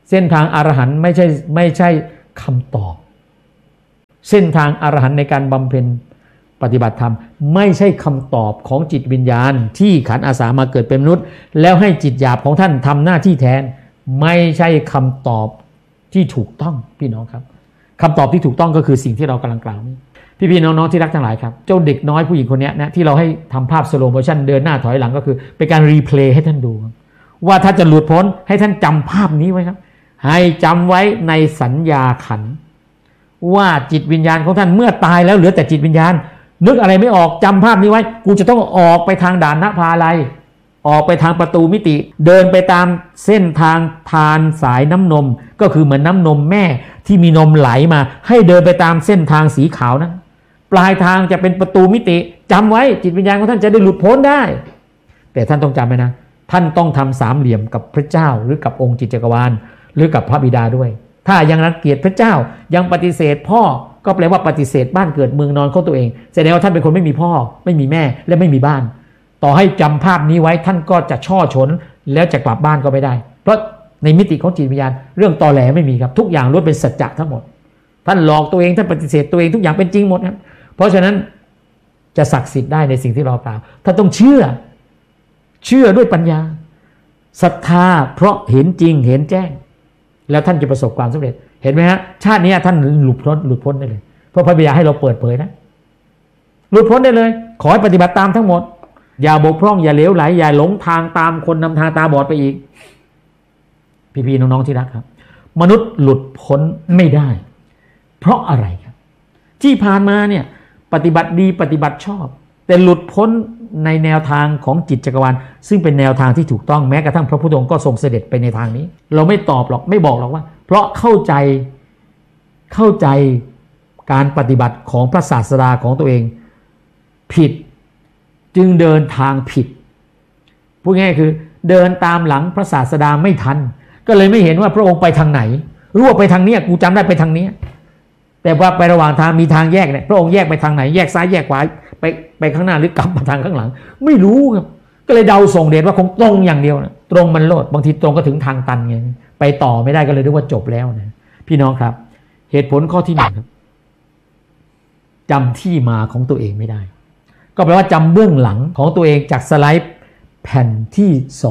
เส้นทางอรหันต์ไม่ใช่คำตอบเส้นทางอรหันต์ในการบำเพ็ญปฏิบัติธรรมไม่ใช่คำตอบของจิตวิญญาณที่ขันอาสามาเกิดเป็นมนุษย์แล้วให้จิตหยาบของท่านทำหน้าที่แทนไม่ใช่คำตอบที่ถูกต้องพี่น้องครับคำตอบที่ถูกต้องก็คือสิ่งที่เรากำลังกล่าวนี้พี่ๆน้องๆที่รักทั้งหลายครับเจ้าเด็กน้อยผู้หญิงคนนี้นะที่เราให้ทำภาพสโลว์โมชั่นเดินหน้าถอยหลังก็คือเป็นการรีเพลย์ให้ท่านดูว่าถ้าจะหลุดพ้นให้ท่านจำภาพนี้ไว้ครับให้จำไว้ในสัญญาขันธ์ว่าจิตวิญญาณของท่านเมื่อตายแล้วเหลือแต่จิตวิญญาณนึกอะไรไม่ออกจำภาพนี้ไว้กูจะต้องออกไปทางด่านนภาลัยออกไปทางประตูมิติเดินไปตามเส้นทางทานสายน้ำนมก็คือเหมือนน้ำนมแม่ที่มีนมไหลมาให้เดินไปตามเส้นทางสีขาวนั้นปลายทางจะเป็นประตูมิติจำไว้จิตวิญญาณของท่านจะได้หลุดพ้นได้แต่ท่านต้องจำไว้นะท่านต้องทำสามเหลี่ยมกับพระเจ้าหรือกับองค์จิตจักรวาลหรือกับพระบิดาด้วยถ้ายังรังเกียจพระเจ้ายังปฏิเสธพ่อก็แปลว่าปฏิเสธบ้านเกิดเมืองนอนของตัวเองแสดงว่าท่านเป็นคนไม่มีพ่อไม่มีแม่และไม่มีบ้านต่อให้จำภาพนี้ไว้ท่านก็จะช่อฉนแล้วจะกลับบ้านก็ไม่ได้เพราะในมิติของจิตวิญญาณเรื่องตอแหลไม่มีครับทุกอย่างล้วนเป็นสัจจะทั้งหมดท่านหลอกตัวเองท่านปฏิเสธตัวเองทุกอย่างเป็นจริงหมดครับเพราะฉะนั้นจะศักดิ์สิทธิ์ได้ในสิ่งที่เรากล่าวท่านต้องเชื่อด้วยปัญญาศรัทธาเพราะเห็นจริงเห็นแจ้งแล้วท่านจะประสบความสำเร็จเห็นไหมฮะชาตินี้ท่านหลุดพ้นได้เลยเพราะพระบิดาให้เราเปิดเผยนะหลุดพ้นได้เลยขอให้ปฏิบัติตามทั้งหมดอย่าบกพร่องอย่าเหลวไหลอย่าหลงทางตามคนนำทางตาบอดไปอีกพี่ๆน้องๆที่รักครับมนุษย์หลุดพ้นไม่ได้เพราะอะไรครับที่ผ่านมาเนี่ยปฏิบัติดีปฏิบัติชอบแต่หลุดพ้นในแนวทางของจิตจักรวาลซึ่งเป็นแนวทางที่ถูกต้องแม้กระทั่งพระพุทธองค์ก็ทรงเสด็จไปในทางนี้เราไม่ตอบหรอกไม่บอกหรอกว่าเพราะเข้าใจการปฏิบัติของพระศาสดาของตัวเองผิดจึงเดินทางผิดพูดง่ายคือเดินตามหลังพระศาสดาไม่ทันก็เลยไม่เห็นว่าพระองค์ไปทางไหนรู้ว่าไปทางนี้กูจำได้ไปทางนี้แต่ว่าไประหว่างทางมีทางแยกเนี่ยพระองค์แยกไปทางไหนแยกซ้ายแยกขวาไปข้างหน้าหรือกลับมาทางข้างหลังไม่รู้ครับก็เลยเดาส่งเดชว่าคงตรงอย่างเดียวนะตรงมันโลดบางทีตรงก็ถึงทางตันไงไปต่อไม่ได้ก็เลยนึกว่าจบแล้วนะพี่น้องครับเหตุผลข้อที่หนึ่งครับจำที่มาของตัวเองไม่ได้ก็แปลว่าจำเบื้องหลังของตัวเองจากสไลด์แผ่นที่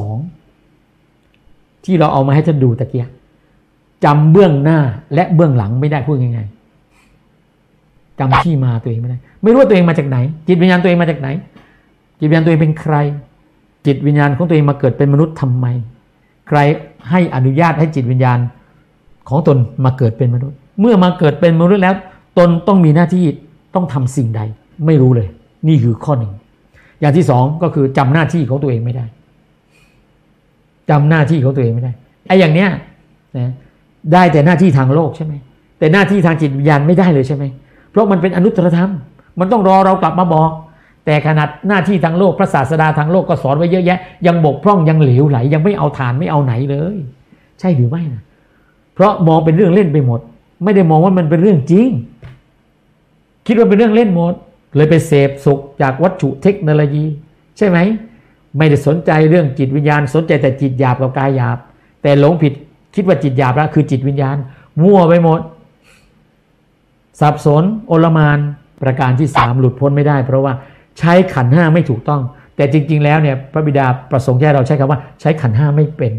2ที่เราเอามาให้ท่านดูตะเกียจำเบื้องหน้าและเบื้องหลังไม่ได้พูดง่ายๆจำที่มาตัวเองไม่ได้ไม่รู้ว่าตัวเองมาจากไหนจิตวิญญาณตัวเองมาจากไหนจิตวิญญาณตัวเองเป็นใครจิตวิญญาณของตัวเองมาเกิดเป็นมนุษย์ทำไมใครให้อนุญาตให้จิตวิญญาณของตนมาเกิดเป็นมนุษย์เมื่อมาเกิดเป็นมนุษย์แล้วตนต้องมีหน้าที่ต้องทำสิ่งใดไม่รู้เลยนี่คือข้อหนึ่งอย่างที่สองก็คือจำหน้าที่ของตัวเองไม่ได้จำหน้าที่ของตัวเองไม่ได้ไอ้อย่างเนี้ยนะได้แต่หน้าที่ทางโลกใช่ไหมแต่หน้าที่ทางจิตวิญญาณไม่ได้เลยใช่ไหมเพราะมันเป็นอนุตตรธรรมมันต้องรอเรากลับมาบอกแต่ขนาดหน้าที่ทางโลกพระศาสดาทางโลกก็สอนไว้เยอะแยะยังบกพร่องยังเหลวไหลยังไม่เอาฐานไม่เอาไหนเลยใช่หรือไม่นะเพราะมองเป็นเรื่องเล่นไปหมดไม่ได้มองว่ามันเป็นเรื่องจริงคิดว่าเป็นเรื่องเล่นหมดเลยไปเสพสุขจากวัตถุเทคโนโลยีใช่ไหมไม่ได้สนใจเรื่องจิตวิญญาณสนใจแต่จิตหยาบกับกายหยาบแต่หลงผิดคิดว่าจิตหยาบแล้วคือจิตวิญญาณมั่วไปหมดสับสนโอลหม่านประการที่3หลุดพ้นไม่ได้เพราะว่าใช้ขันธ์5ไม่ถูกต้องแต่จริงๆแล้วเนี่ยพระบิดาประสงค์ให้เราใช้คำว่าใช้ขันธ์5ไม่เป็น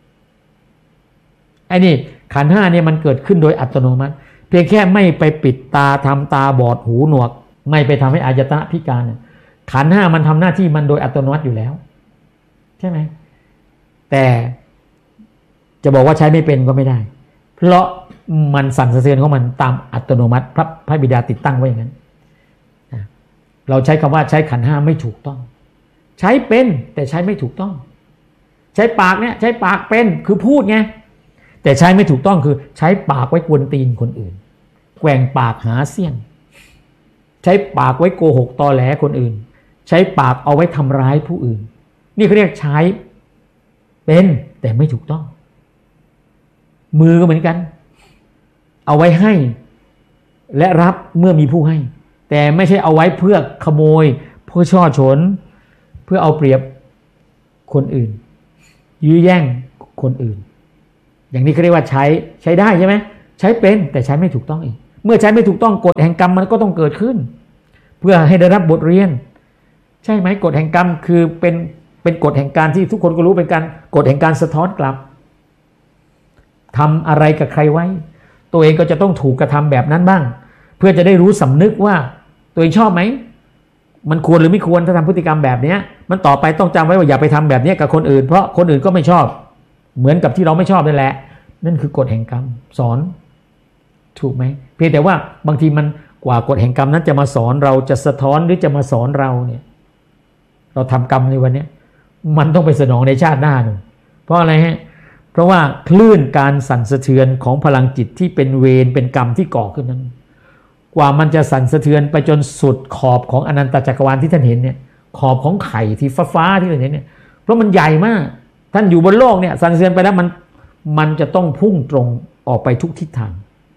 ไอ้นี่ขันธ์5เนี่ยมันเกิดขึ้นโดยอัตโนมัติเพียงแค่ไม่ไปปิดตาทำตาบอดหูหนวกไม่ไปทำให้อายตนะพิการขันธ์5มันทำหน้าที่มันโดยอัตโนมัติอยู่แล้วใช่ไหมแต่จะบอกว่าใช้ไม่เป็นก็ไม่ได้เพราะมันสั่นสะเทือนของมันตามอัตโนมัติพระบิดาติดตั้งไว้อย่างนั้นเราใช้คำว่าใช้ขันธ์5ไม่ถูกต้องใช้เป็นแต่ใช้ไม่ถูกต้องใช้ปากเนี่ยใช้ปากเป็นคือพูดไงแต่ใช้ไม่ถูกต้องคือใช้ปากไว้กวนตีนคนอื่นแกว่งปากหาเสี้ยนใช้ปากไว้โกหกตอแหลคนอื่นใช้ปากเอาไว้ทำร้ายผู้อื่นนี่เขาเรียกใช้เป็นแต่ไม่ถูกต้องมือก็เหมือนกันเอาไว้ให้และรับเมื่อมีผู้ให้แต่ไม่ใช่เอาไว้เพื่อขโมยเพื่อช่อฉนเพื่อเอาเปรียบคนอื่นยื้อแย่งคนอื่นอย่างนี้เขาเรียกว่าใช้ได้ใช่ไหมใช้เป็นแต่ใช้ไม่ถูกต้องอีกเมื่อใช้ไม่ถูกต้องกฎแห่งกรรมมันก็ต้องเกิดขึ้นเพื่อให้ได้รับบทเรียนใช่ไหมกฎแห่งกรรมคือเป็นกฎแห่งการที่ทุกคนก็รู้เป็นการกฎแห่งการสะท้อนกลับทำอะไรกับใครไว้ตัวเองก็จะต้องถูกกระทำแบบนั้นบ้างเพื่อจะได้รู้สำนึกว่าตัวเองชอบไหมมันควรหรือไม่ควรถ้าทำพฤติกรรมแบบนี้มันต่อไปต้องจำไว้ว่าอย่าไปทำแบบนี้กับคนอื่นเพราะคนอื่นก็ไม่ชอบเหมือนกับที่เราไม่ชอบนั่นแหละนั่นคือกฎแห่งกรรมสอนถูกไหมเพียงแต่ว่าบางทีมันกว่ากฎแห่งกรรมนั้นจะมาสอนเราจะสะท้อนหรือจะมาสอนเราเนี่ยเราทำกรรมในวันนี้มันต้องไปสนองในชาติหน้าหนึ่งเพราะอะไรฮะเพราะว่าคลื่นการสั่นสะเทือนของพลังจิตที่เป็นเวรเป็นกรรมที่ก่อขึ้นนั้นกว่ามันจะสั่นสะเทือนไปจนสุดขอบของอนันตจักรวาลที่ท่านเห็นเนี่ยขอบของไข่ที่ฟ้าที่ท่านเห็นเนี่ยเพราะมันใหญ่มากท่านอยู่บนโลกเนี่ยสั่นสะเทือนไปแล้วมันจะต้องพุ่งตรงออกไปทุกทิศทาง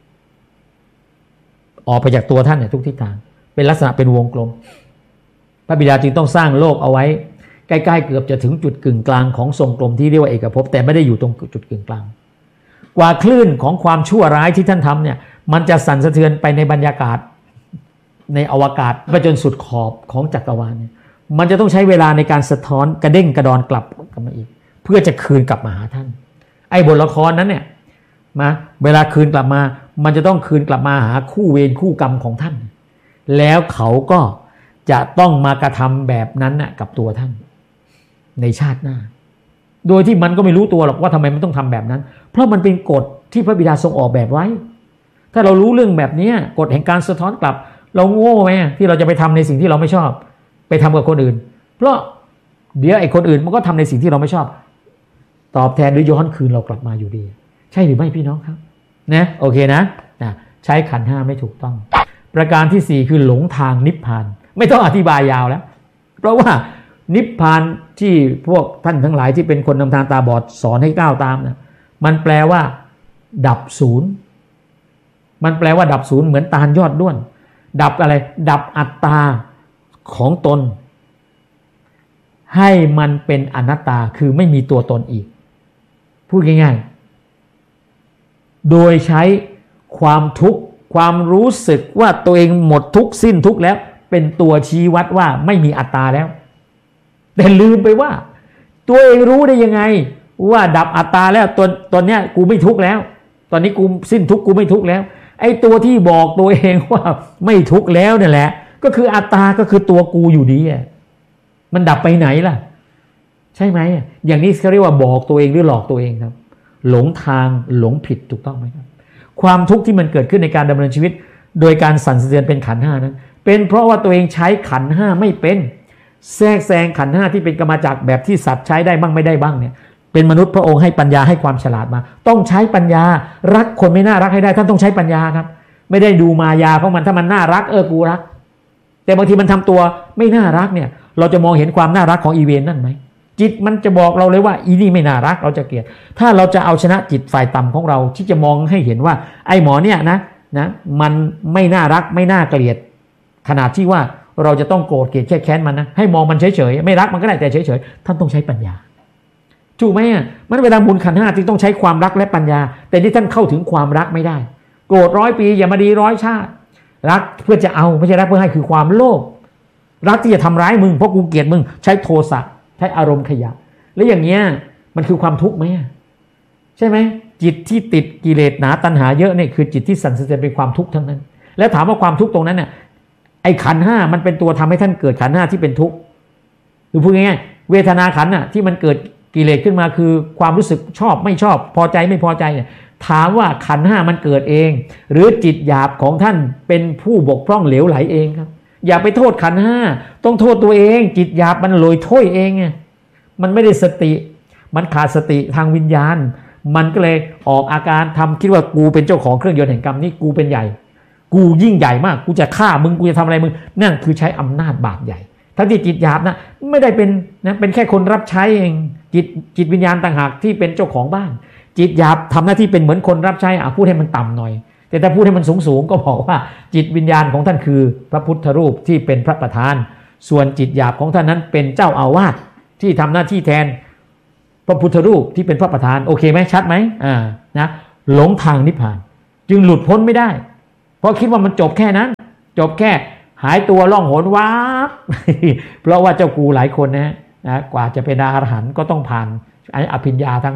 ออกไปจากตัวท่านเนี่ยทุกทิศทางเป็นลักษณะเป็นวงกลมพระบิดาจึงต้องสร้างโลกเอาไว้ใกล้ๆเกือบจะถึงจุดกึ่งกลางของทรงกลมที่เรียกว่าเอกภพแต่ไม่ได้อยู่ตรงจุดกึ่งกลางกว่าคลื่นของความชั่วร้ายที่ท่านทำเนี่ยมันจะสั่นสะเทือนไปในบรรยากาศในอวกาศไปจนสุดขอบของจักรวาลเนี่ยมันจะต้องใช้เวลาในการสะท้อนกระเด้งกระดอนกลับมาอีกเพื่อจะคืนกลับมาหาท่านไอ้บทละครนั้นเนี่ยมาเวลาคืนกลับมามันจะต้องคืนกลับมาหาคู่เวรคู่กรรมของท่านแล้วเขาก็จะต้องมากระทำแบบนั้นน่ะกับตัวท่านในชาติหน้าโดยที่มันก็ไม่รู้ตัวหรอกว่าทำไมมันต้องทำแบบนั้นเพราะมันเป็นกฎที่พระบิดาทรงออกแบบไว้ถ้าเรารู้เรื่องแบบนี้กฎแห่งการสะท้อนกลับเราโง่ไหมที่เราจะไปทำในสิ่งที่เราไม่ชอบไปทำกับคนอื่นเพราะเดี๋ยวไอ้คนอื่นมันก็ทำในสิ่งที่เราไม่ชอบตอบแทนหรือย้อนคืนเรากลับมาอยู่ดีใช่หรือไม่พี่น้องครับนะโอเคนะใช้ขันธ์ห้าไม่ถูกต้องประการที่สี่คือหลงทางนิพพานไม่ต้องอธิบายยาวแล้วเพราะว่านิพพานที่พวกท่านทั้งหลายที่เป็นคนนำทางตาบอดสอนให้ก้าวตามนะมันแปลว่าดับศูนย์มันแปลว่าดับศูนย์เหมือนตาลยอดด้วนดับอะไรดับอัตตาของตนให้มันเป็นอนัตตาคือไม่มีตัวตนอีกพูดง่ายๆโดยใช้ความทุกข์ความรู้สึกว่าตัวเองหมดทุกข์สิ้นทุกข์แล้วเป็นตัวชี้วัดว่าไม่มีอัตตาแล้วแต่ลืมไปว่าตัวเองรู้ได้ยังไงว่าดับอัตตาแล้วตอนเนี้ยกูไม่ทุกข์แล้วตอนนี้กูสิ้นทุกข์กูไม่ทุกข์แล้วไอ้ตัวที่บอกตัวเองว่าไม่ทุกข์แล้วนั่นแหละก็คืออัตตาก็คือตัวกูอยู่ดีอ่ะมันดับไปไหนล่ะใช่ไหมอย่างนี้เขาเรียกว่าบอกตัวเองหรือหลอกตัวเองครับหลงทางหลงผิดถูกต้องไหมครับความทุกข์ที่มันเกิดขึ้นในการดำเนินชีวิตโดยการสั่นสะเทือนเป็นขันธ์ห้านั้นเป็นเพราะว่าตัวเองใช้ขันธ์ห้าไม่เป็นแทรกแซงขันธ์ห้าที่เป็นกรรมจักรแบบที่สัตว์ใช้ได้บ้างไม่ได้บ้างเนี่ยเป็นมนุษย์พระองค์ให้ปัญญาให้ความฉลาดมาต้องใช้ปัญญารักคนไม่น่ารักให้ได้ท่านต้องใช้ปัญญาครับไม่ได้ดูมายาของมันถ้ามันน่ารักกูรักแต่บางทีมันทำตัวไม่น่ารักเนี่ยเราจะมองเห็นความน่ารักของอีเวนนั่นไหมจิตมันจะบอกเราเลยว่าอีนี่ไม่น่ารักเราจะเกลียดถ้าเราจะเอาชนะจิตฝ่ายต่ำของเราที่จะมองให้เห็นว่าไอ้หมอเนี่ยนะมันไม่น่ารักไม่น่าเกลียดขนาดที่ว่าเราจะต้องโกรธเกลียดแค้นมันนะให้มองมันเฉยๆไม่รักมันก็ได้แต่เฉยๆท่านต้องใช้ปัญญาถูกไหมมันเวลาบุญขันธ์ห้าที่ต้องใช้ความรักและปัญญาแต่ที่ท่านเข้าถึงความรักไม่ได้โกรธ100 ปีอย่ามาดี100 ชาติรักเพื่อจะเอาไม่ใช่รักเพื่อให้คือความโลภรักที่จะทำร้ายมึงเพราะกูเกลียดมึงใช้โทสะใช้อารมณ์ขยะแล้วอย่างเงี้ยมันคือความทุกข์ไหมใช่ไหมจิตที่ติดกิเลสหนาตัณหาเยอะเนี่ยคือจิตที่สั่นสะเทือนเป็นความทุกข์ทั้งนั้นแล้วถามว่าความทุกข์ตรงนั้นเนี่ยไอ้ขันธ์ห้ามันเป็นตัวทำให้ท่านเกิดขันธ์ห้าที่เป็นทุกข์หรือพูดง่ายๆเวทนาขันธ์น่ะที่มันเกิดกิเลสขึ้นมาคือความรู้สึกชอบไม่ชอบพอใจไม่พอใจเนี่ยถามว่าขันธ์ห้ามันเกิดเองหรือจิตหยาบของท่านเป็นผู้บกพร่องเหลวไหลเองครับอย่าไปโทษขันธ์ห้าต้องโทษตัวเองจิตหยาบมันลอยถ้วยเองไงมันไม่ได้สติมันขาดสติทางวิญญาณมันก็เลยออกอาการทำคิดว่ากูเป็นเจ้าของเครื่องยนต์แห่งกรรมนี่กูเป็นใหญ่กูยิ่งใหญ่มากกูจะฆ่ามึงกูจะทำอะไรมึงนั่นคือใช้อำนาจบาปใหญ่ทั้งที่จิตหยาบนะไม่ได้เป็นนะเป็นแค่คนรับใช้เองจิตวิญญาณต่างหากที่เป็นเจ้าของบ้านจิตหยาบทำหน้าที่เป็นเหมือนคนรับใช้พูดให้มันต่ำหน่อยแต่ถ้าพูดให้มันสูงก็บอกว่าจิตวิญญาณของท่านคือพระพุทธรูปที่เป็นพระประธานส่วนจิตหยาบของท่านนั้นเป็นเจ้าอาวาสที่ทำหน้าที่แทนพระพุทธรูปที่เป็นพระประธานโอเคไหมชัดไหมนะหลงทางนิพพานจึงหลุดพ้นไม่ได้เพราะคิดว่ามันจบแค่นั้นจบแค่หายตัวล่องหนวับ เพราะว่าเจ้ากูหลายคนนะกว่าจะเป็นอรหันต์ก็ต้องผ่านอภิญญาทั้ง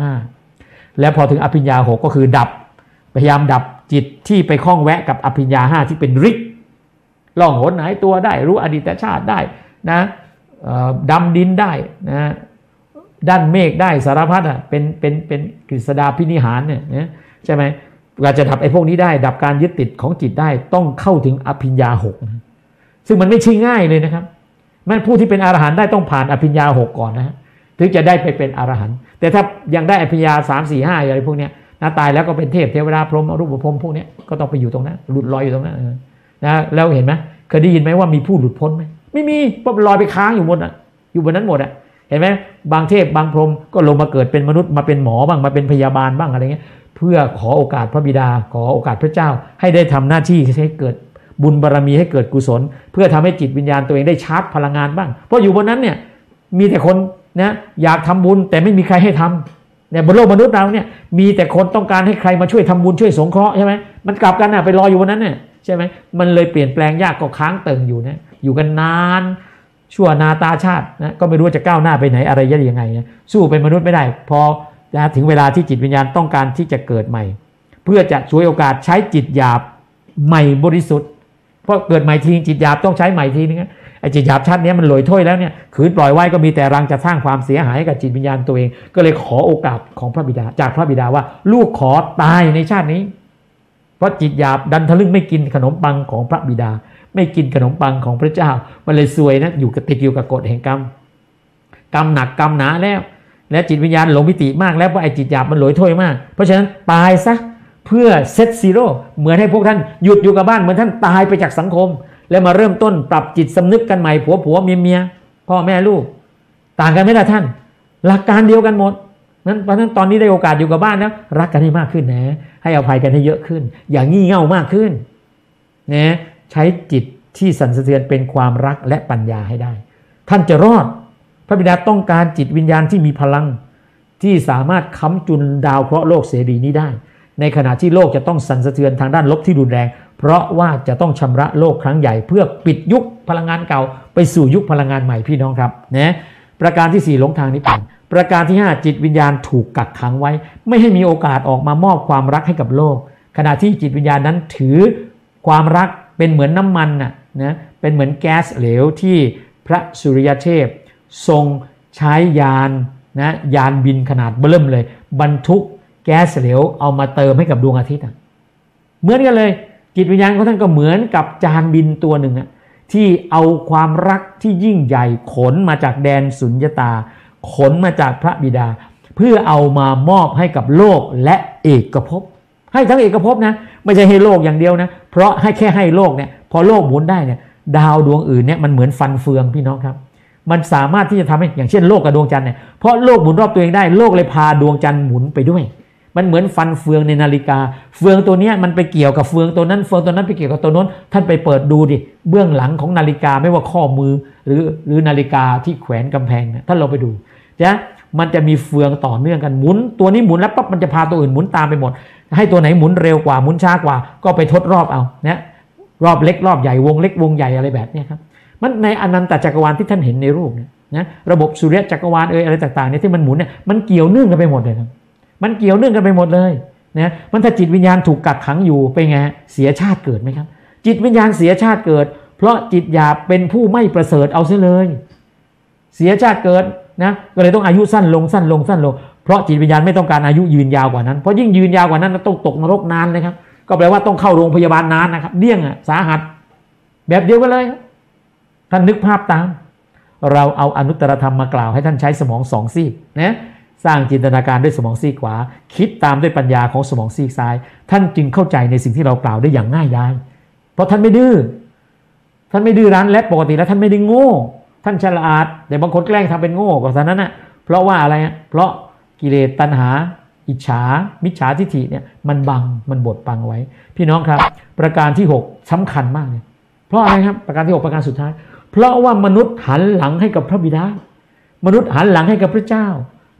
5แล้วพอถึงอภิญญา6ก็คือดับพยายามดับจิตที่ไปคล้องแวะกับอภิญญา5ที่เป็นฤทธิ์ล่องหนหายตัวได้รู้อดีตชาติได้นะดำดินได้นะด้านเมฆได้สารพัดเป็นกฤษฎาพินิหารเนี่ยใช่ไหมเราจะดับไอ้พวกนี้ได้ดับการยึดติดของจิตได้ต้องเข้าถึงอภิญญา6นะซึ่งมันไม่ใช่ง่ายเลยนะครับมันผู้ที่เป็นอรหันต์ได้ต้องผ่านอภิญญา6ก่อนนะถึงจะได้ไปเป็นอรหันต์แต่ถ้ายังได้อภิญญา3 4 5อะไรพวกเนี้ยนะตายแล้วก็เป็นเทพเทวดาพรหมอรูปพรหมพวกเนี้ยก็ต้องไปอยู่ตรงนั้นหลุดลอยอยู่ตรงนั้นนะแล้วเห็นไหมเคยได้ยินไหมว่ามีผู้หลุดพ้นไหมไม่มีเพราะลอยไปค้างอยู่บนอยู่บนนั้นหมดเห็นไหมบางเทพบางพรหมก็ลงมาเกิดเป็นมนุษย์มาเป็นหมอบ้างมาเป็นพยาบาลบ้างอะไรเงี้ยเพื่อขอโอกาสพระบิดาขอโอกาสพระเจ้าให้ได้ทำหน้าที่ให้เกิดบุญบารมีให้เกิดกุศลเพื่อทำให้จิตวิญญาณตัวเองได้ชาร์จพลังงานบ้างเพราะอยู่บนนั้นเนี่ยมีแต่คนนะอยากทำบุญแต่ไม่มีใครให้ทำเนี่ยบนโลกมนุษย์เราเนี่ยมีแต่คนต้องการให้ใครมาช่วยทำบุญช่วยสงเคราะห์ใช่ไหมมันกลับกันไปรออยู่บนนั้นเนี่ยใช่ไหมมันเลยเปลี่ยนแปลงยากก็ค้างเติ่งอยู่นะอยู่กันนานชั่วนาตาชาตินะก็ไม่รู้จะก้าวหน้าไปไหนอะไรยังไงนะสู้เป็นมนุษย์ไม่ได้พอถึงเวลาที่จิตวิญญาณต้องการที่จะเกิดใหม่เพื่อจะช่วยโอกาสใช้จิตหยาบใหม่บริสุทธิ์เพราะเกิดใหม่ทีจิตหยาบต้องใช้ใหม่ทีนึงไอ้จิตหยาบชาตินี้มันลอยถ้วยแล้วเนี่ยขืนปล่อยไว้ก็มีแต่รังจะสร้างความเสียหายให้กับจิตวิญญาณตัวเองก็เลยขอโอกาสของพระบิดาจากพระบิดาว่าลูกขอตายในชาตินี้เพราะจิตหยาบดันทะลึ่งไม่กินขนมปังของพระบิดาไม่กินขนมปังของพระเจ้ามันเลยซวยนะอยู่กับติดอยู่กับกฎแห่งกรรมหนักกรรมหนาแล้วและจิตวิญญาณหลงมิติมากแล้วเพราะไอ้จิตหยาบมันลอยถ้วยมากเพราะฉะนั้นตายซะเพื่อเซตซีโร่เหมือนให้พวกท่านหยุดอยู่กับบ้านเหมือนท่านตายไปจากสังคมแล้วมาเริ่มต้นปรับจิตสำนึกกันใหม่ผัวเมียพ่อแม่ลูกต่างกันไหมล่ะท่านหลักการเดียวกันหมดนั้นเพราะฉะนั้นตอนนี้ได้โอกาสอยู่กับบ้านแล้วรักกันให้มากขึ้นนะให้อภัยกันให้เยอะขึ้นอย่างงี่เง่ามากขึ้นนะใช้จิตที่สั่นสะเทือนเป็นความรักและปัญญาให้ได้ท่านจะรอดพระบิดาต้องการจิตวิญญาณที่มีพลังที่สามารถค้ำจุนดาวเคราะห์โลกเสรีนี้ได้ในขณะที่โลกจะต้องสั่นสะเทือนทางด้านลบที่รุนแรงเพราะว่าจะต้องชำระโลกครั้งใหญ่เพื่อปิดยุคพลังงานเก่าไปสู่ยุคพลังงานใหม่พี่น้องครับนะประการที่4หลงทางนิพพานประการที่5จิตวิญญาณถูกกักขังไว้ไม่ให้มีโอกาสออกมามอบความรักให้กับโลกขณะที่จิตวิญญาณนั้นถือความรักเป็นเหมือนน้ำมันนะเป็นเหมือนแก๊สเหลวที่พระสุริยเทพทรงใช้ยานยานบินขนาดเบิ่มเลยบรรทุกแก๊สเหลวเอามาเติมให้กับดวงอาทิตย์เหมือนกันเลยจิตวิญญาณของท่านก็เหมือนกับจานบินตัวหนึ่งที่เอาความรักที่ยิ่งใหญ่ขนมาจากแดนสุญญตาขนมาจากพระบิดาเพื่อเอามามอบให้กับโลกและเอกภพให้ทั้งเอกภพนะไม่ใช่ให้โลกอย่างเดียวนะเพราะให้แค่ให้โลกเนี่ยพอโลกหมุนได้เนี่ยดาวดวงอื่นเนี่ยมันเหมือนฟันเฟืองพี่น้องครับมันสามารถที่จะทำให้อย่างเช่นโลกกับดวงจันทร์เนี่ยเพราะโลกหมุนรอบตัวเองได้โลกเลยพาดวงจันทร์หมุนไปด้วยมันเหมือนฟันเฟืองในนาฬิกาเฟืองตัวนี้มันไปเกี่ยวกับเฟืองตัวนั้นเฟืองตัวนั้นไปเกี่ยวกับตัวนั้นท่านไปเปิดดูดิเบื้องหลังของนาฬิกาไม่ว่าข้อมือหรือนาฬิกาที่แขวนกำแพงท่านเราไปดูนะมันจะมีเฟืองต่อเนื่องกันหมุนตัวนี้หมุนแล้วปั๊บมันจะพาตัวอื่นหมุนตามไปหมดให้ตัวไหนหมุนเร็วกว่าหมุนช้ากว่าก็ไปทดรอบเอานะรอบเล็กรอบใหญ่วงเล็กวงใหญ่อะไรแบบนี้ครับมันในอนันตจักรวาลที่ท่านเห็นในรูปเนี่ยนะระบบสุริยะจักรวาลอะไรต่างๆเนี่ยที่มันหมุนเนี่ยมันเกี่ยวเนื่องกันไปหมดเลยครับมันเกี่ยวเนื่องกันไปหมดเลยนะมันถ้าจิตวิญญาณถูกกักขังอยู่เป็นไงเสียชาติเกิดไหมครับจิตวิญญาณเสียชาติเกิดเพราะจิตหยาบเป็นผู้ไม่ประเสริฐเอาซะเลยเสียชาติเกิดนะก็เลยต้องอายุสั้นลงเพราะจิตวิญญาณไม่ต้องการอายุยืนยาวกว่านั้นเพราะยิ่งยืนยาวกว่านั้นต้องตกนรกนานนะครับก็แปลว่าต้องเข้าโรงพยาบาลนานนะครับเดี่ยงสาหัสแบบเดียวกันเลยท่านนึกภาพตามเราเอาอนุตตรธรรมมากล่าวให้ท่านใช้สมองสองซีกนะสร้างจินตนาการด้วยสมองซีกขวาคิดตามด้วยปัญญาของสมองซีกซ้ายท่านจึงเข้าใจในสิ่งที่เรากล่าวได้อย่างง่ายดายเพราะท่านไม่ดื้อรั้นและปกติแล้วท่านไม่ได้โง่ท่านฉลาดแต่บางคนแกล้งทำเป็นโง่กว่านั้นนะเพราะว่าอะไรเพราะกิเลสตัณหาอิจฉามิจฉาทิฏฐิเนี่ยมันบดบังไว้พี่น้องครับประการที่6สำคัญมากเลยเพราะอะไรครับประการที่6ประการสุดท้ายเพราะว่ามนุษย์หันหลังให้กับพระบิดามนุษย์หันหลังให้กับพระเจ้า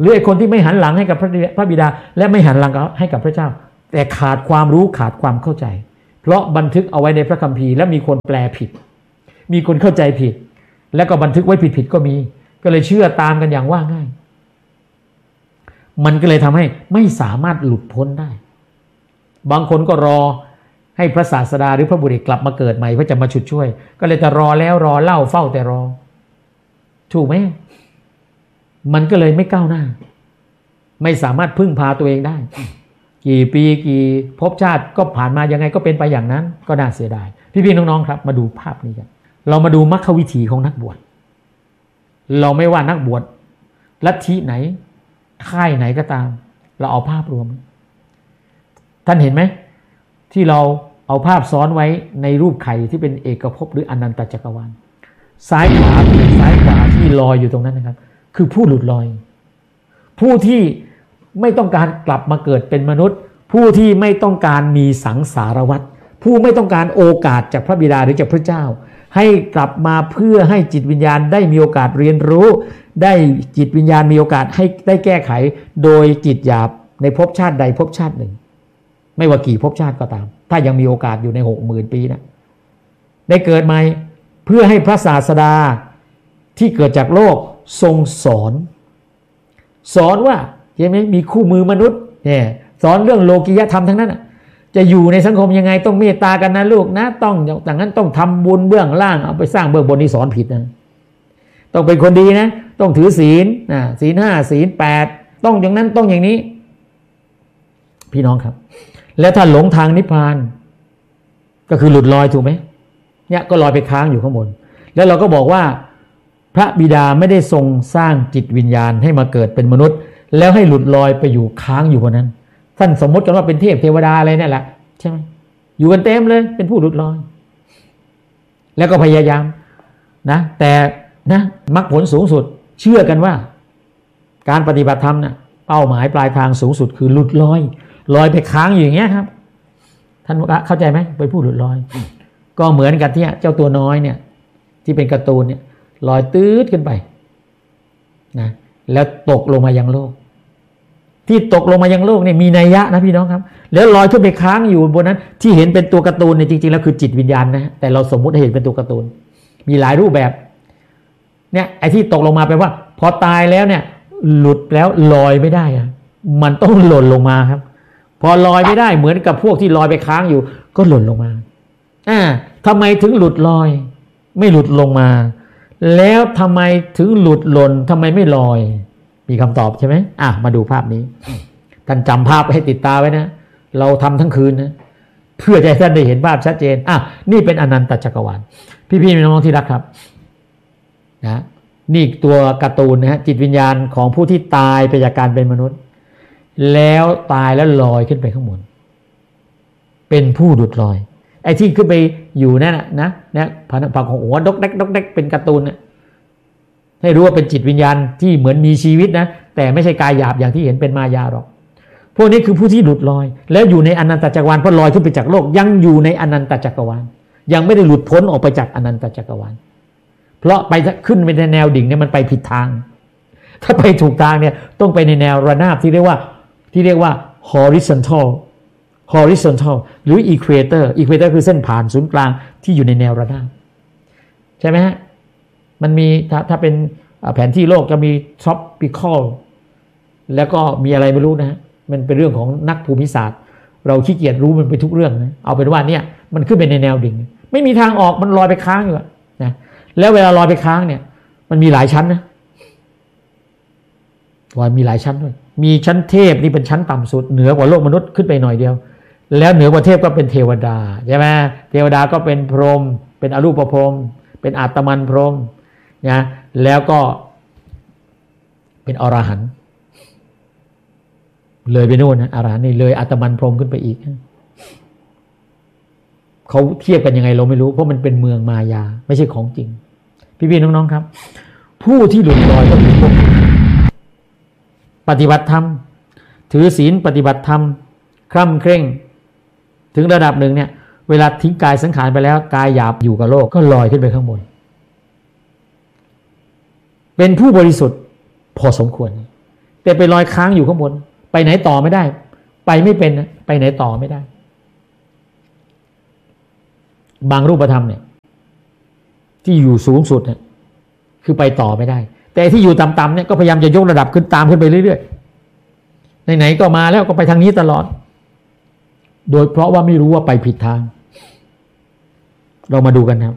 หรือไอ้คนที่ไม่หันหลังให้กับพระบิดาและไม่หันหลังให้กับพระเจ้าแต่ขาดความรู้ขาดความเข้าใจเพราะบันทึกเอาไว้ในพระคัมภีร์และมีคนแปลผิดมีคนเข้าใจผิดแล้วก็บันทึกไว้ผิดๆก็มีก็เลยเชื่อตามกันอย่างว่าง่ายมันก็เลยทำให้ไม่สามารถหลุดพ้นได้บางคนก็รอให้พระศาสดาหรือพระบุตรกลับมาเกิดใหม่เพื่อจะมาฉุดช่วยก็เลยจะรอแล้วรอเล่าเฝ้าแต่รอถูกไหมมันก็เลยไม่ก้าวหน้าไม่สามารถพึ่งพาตัวเองได้กี่ปีกี่ภพชาติก็ผ่านมายังไงก็เป็นไปอย่างนั้นก็น่าเสียดายพี่ๆน้องๆครับมาดูภาพนี้กันเรามาดูมรรควิธีของนักบวชเราไม่ว่านักบวชลัทธิไหนค่ายไหนก็ตามเราเอาภาพรวมท่านเห็นไหมที่เราเอาภาพซ้อนไว้ในรูปไข่ที่เป็นเอกภพหรืออนันตจักรวาลซ้ายขวาที่ลอยอยู่ตรงนั้นนะครับคือผู้หลุดลอยผู้ที่ไม่ต้องการกลับมาเกิดเป็นมนุษย์ผู้ที่ไม่ต้องการมีสังสารวัฏผู้ไม่ต้องการโอกาสจากพระบิดาหรือจากพระเจ้าให้กลับมาเพื่อให้จิตวิญญาณได้มีโอกาสเรียนรู้ได้จิตวิญญาณมีโอกาสให้ได้แก้ไขโดยจิตหยาบในภพชาติใดภพชาติหนึ่งไม่ว่ากี่ภพชาติก็ตามถ้ายังมีโอกาสอยู่ใน 60,000 ปีนะได้เกิดใหม่เพื่อให้พระศาสดาที่เกิดจากโลกทรงสอนว่าใช่ไหมมีคู่มือมนุษย์เนี่ยสอนเรื่องโลกิยธรรมทั้งนั้นจะอยู่ในสังคมยังไงต้องเมตตากันนะลูกนะต้องอย่างนั้นต้องทำบุญเบื้องล่างเอาไปสร้างเบื้องบนนี่สอนผิดนะต้องเป็นคนดีนะต้องถือศีลศีล 5ศีล 8ต้องอย่างนั้นต้องอย่างนี้พี่น้องครับแล้วถ้าหลงทางนิพพานก็คือหลุดลอยถูกไหมเนี่ยก็ลอยไปค้างอยู่ข้างบนแล้วเราก็บอกว่าพระบิดาไม่ได้ทรงสร้างจิตวิญญาณให้มาเกิดเป็นมนุษย์แล้วให้หลุดลอยไปอยู่ค้างอยู่บนนั้นท่านสมมติกันว่าเป็นเทพเทวดาอะไรนี่แหละใช่ไหมอยู่กันเต็มเลยเป็นผู้หลุดลอยแล้วก็พยายามนะแต่นะมรรคผลสูงสุดเชื่อกันว่าการปฏิบัติธรรมนะเป้าหมายปลายทางสูงสุดคือหลุดลอยไปค้างอยู่อย่างเงี้ยครับท่านเข้าใจไหมเป็นผู้หลุดลอยก็เหมือนกับที่เจ้าตัวน้อยเนี่ยที่เป็นการ์ตูนเนี่ยลอยตืดขึ้นไปนะแล้วตกลงมายังโลกที่ตกลงมายังโลกเนี่ยมีนัยยะนะพี่น้องครับแล้วลอยขึ้นไปค้างอยู่บนนั้นที่เห็นเป็นตัวการ์ตูนเนี่ยจริงๆแล้วคือจิตวิญญาณนะแต่เราสมมุติให้เห็นเป็นตัวการ์ตูนมีหลายรูปแบบเนี่ยไอ้ที่ตกลงมาแปลว่าพอตายแล้วเนี่ยหลุดแล้วลอยไม่ได้อะมันต้องหล่นลงมาครับพอลอยไม่ได้เหมือนกับพวกที่ลอยไปค้างอยู่ก็หล่นลงมาทำไมถึงหลุดลอยไม่หลุดลงมาแล้วทำไมถึงหลุดหล่นทำไมไม่ลอยมีคำตอบใช่ไหมมาดูภาพนี้ท่านจำภาพให้ติดตาไว้นะเราทำทั้งคืนนะเพื่อจะให้ท่านได้เห็นภาพชัดเจนนี่เป็นอนันตจักรวาลพี่ๆน้องๆที่รักครับนะนี่ตัวการ์ตูนนะฮะจิตวิญญาณของผู้ที่ตายไปจากการเป็นมนุษย์แล้วตายแล้วลอยขึ้นไปข้างบนเป็นผู้หลุดลอยไอ้ที่ขึ้นไปอยู่นั่นนะผักของหัวดกเด็กเป็นการ์ตูนนะให้รู้ว่าเป็นจิตวิญญาณที่เหมือนมีชีวิตนะแต่ไม่ใช่กายหยาบอย่างที่เห็นเป็นมายาหรอกพวกนี้คือผู้ที่หลุดลอยแล้วอยู่ในอนันตจักรวาลเพราะลอยขึ้นไปจากโลกยังอยู่ในอนันตจักรวาลยังไม่ได้หลุดพ้นออกไปจากอนันตจักรวาลเพราะไปขึ้นไปในแนวดิ่งเนี่ยมันไปผิดทางถ้าไปถูกทางเนี่ยต้องไปในแนวระนาบที่เรียกว่า horizontal หรือ equator คือเส้นผ่านศูนย์กลางที่อยู่ในแนวระนาบใช่ไหมฮะมันมีถ้าเป็นแผนที่โลกจะมี tropical แล้วก็มีอะไรไม่รู้นะฮะมันเป็นเรื่องของนักภูมิศาสตร์เราขี้เกียจรู้มันไปทุกเรื่องนะเอาเป็นว่าเนี่ยมันขึ้นไปในแนวดิ่งไม่มีทางออกมันลอยไปค้างอยู่นะแล้วเวลาลอยไปค้างเนี่ยมันมีหลายชั้นนะว่ามีหลายชั้นด้วยมีชั้นเทพนี่เป็นชั้นต่ำสุดเหนือกว่าโลกมนุษย์ขึ้นไปหน่อยเดียวแล้วเหนือกว่าเทพก็เป็นเทวดาใช่ไหมเทวดาก็เป็นพรหมเป็นอรูปพรหมเป็นอาตมันพรหมนะแล้วก็เป็นอรหันต์เลยไปโน่นนะอรหันต์นี่เลยอาตมันพรหมขึ้นไปอีกเขาเทียบกันยังไงเราไม่รู้เพราะมันเป็นเมืองมายาไม่ใช่ของจริงพี่ๆน้องๆครับผู้ที่หลุดลอยก็คือพวกปฏิบัติธรรมถือศีลปฏิบัติธรรมคร่ำเคร่งถึงระดับหนึ่งเนี่ยเวลาทิ้งกายสังขารไปแล้วกายหยาบอยู่กับโลกก็ลอยขึ้นไปข้างบนเป็นผู้บริสุทธิ์พอสมควรแต่ไปลอยค้างอยู่ข้างบนไปไหนต่อไม่ได้ไปไม่เป็นไปไหนต่อไม่ได้บางรูปธรรมเนี่ยที่อยู่สูงสุดเนี่ยคือไปต่อไม่ได้แต่ที่อยู่ต่ำๆเนี่ยก็พยายามจะยกระดับขึ้นตามขึ้นไปเรื่อยๆไหนๆก็มาแล้วก็ไปทางนี้ตลอดโดยเพราะว่าไม่รู้ว่าไปผิดทางเรามาดูกันครับ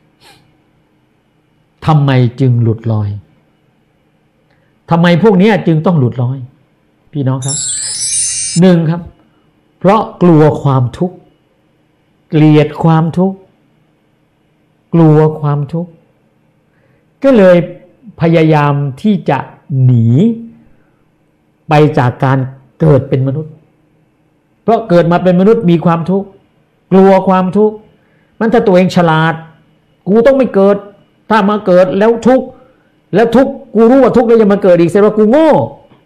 ทำไมจึงหลุดลอยทำไมพวกนี้จึงต้องหลุดลอยพี่น้องครับหนึ่งครับเพราะกลัวความทุกข์เกลียดความทุกข์กลัวความทุกข์ก็เลยพยายามที่จะหนีไปจากการเกิดเป็นมนุษย์เพราะเกิดมาเป็นมนุษย์มีความทุกข์กลัวความทุกข์มันถ้าตัวเองฉลาดกูต้องไม่เกิดถ้ามาเกิดแล้วทุกข์แล้วทุกข์กูรู้ว่าทุกข์แล้วยังมาเกิดอีกแสดงว่ากูโง่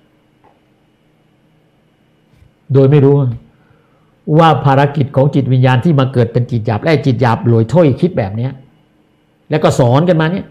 โดยไม่รู้ว่าภารกิจของจิตวิญญาณที่มาเกิดเป็นจิตหยาบและจิตหยาบลอยถ้อยคิดแบบนี้แล้วก็สอนกันมาเนี่ย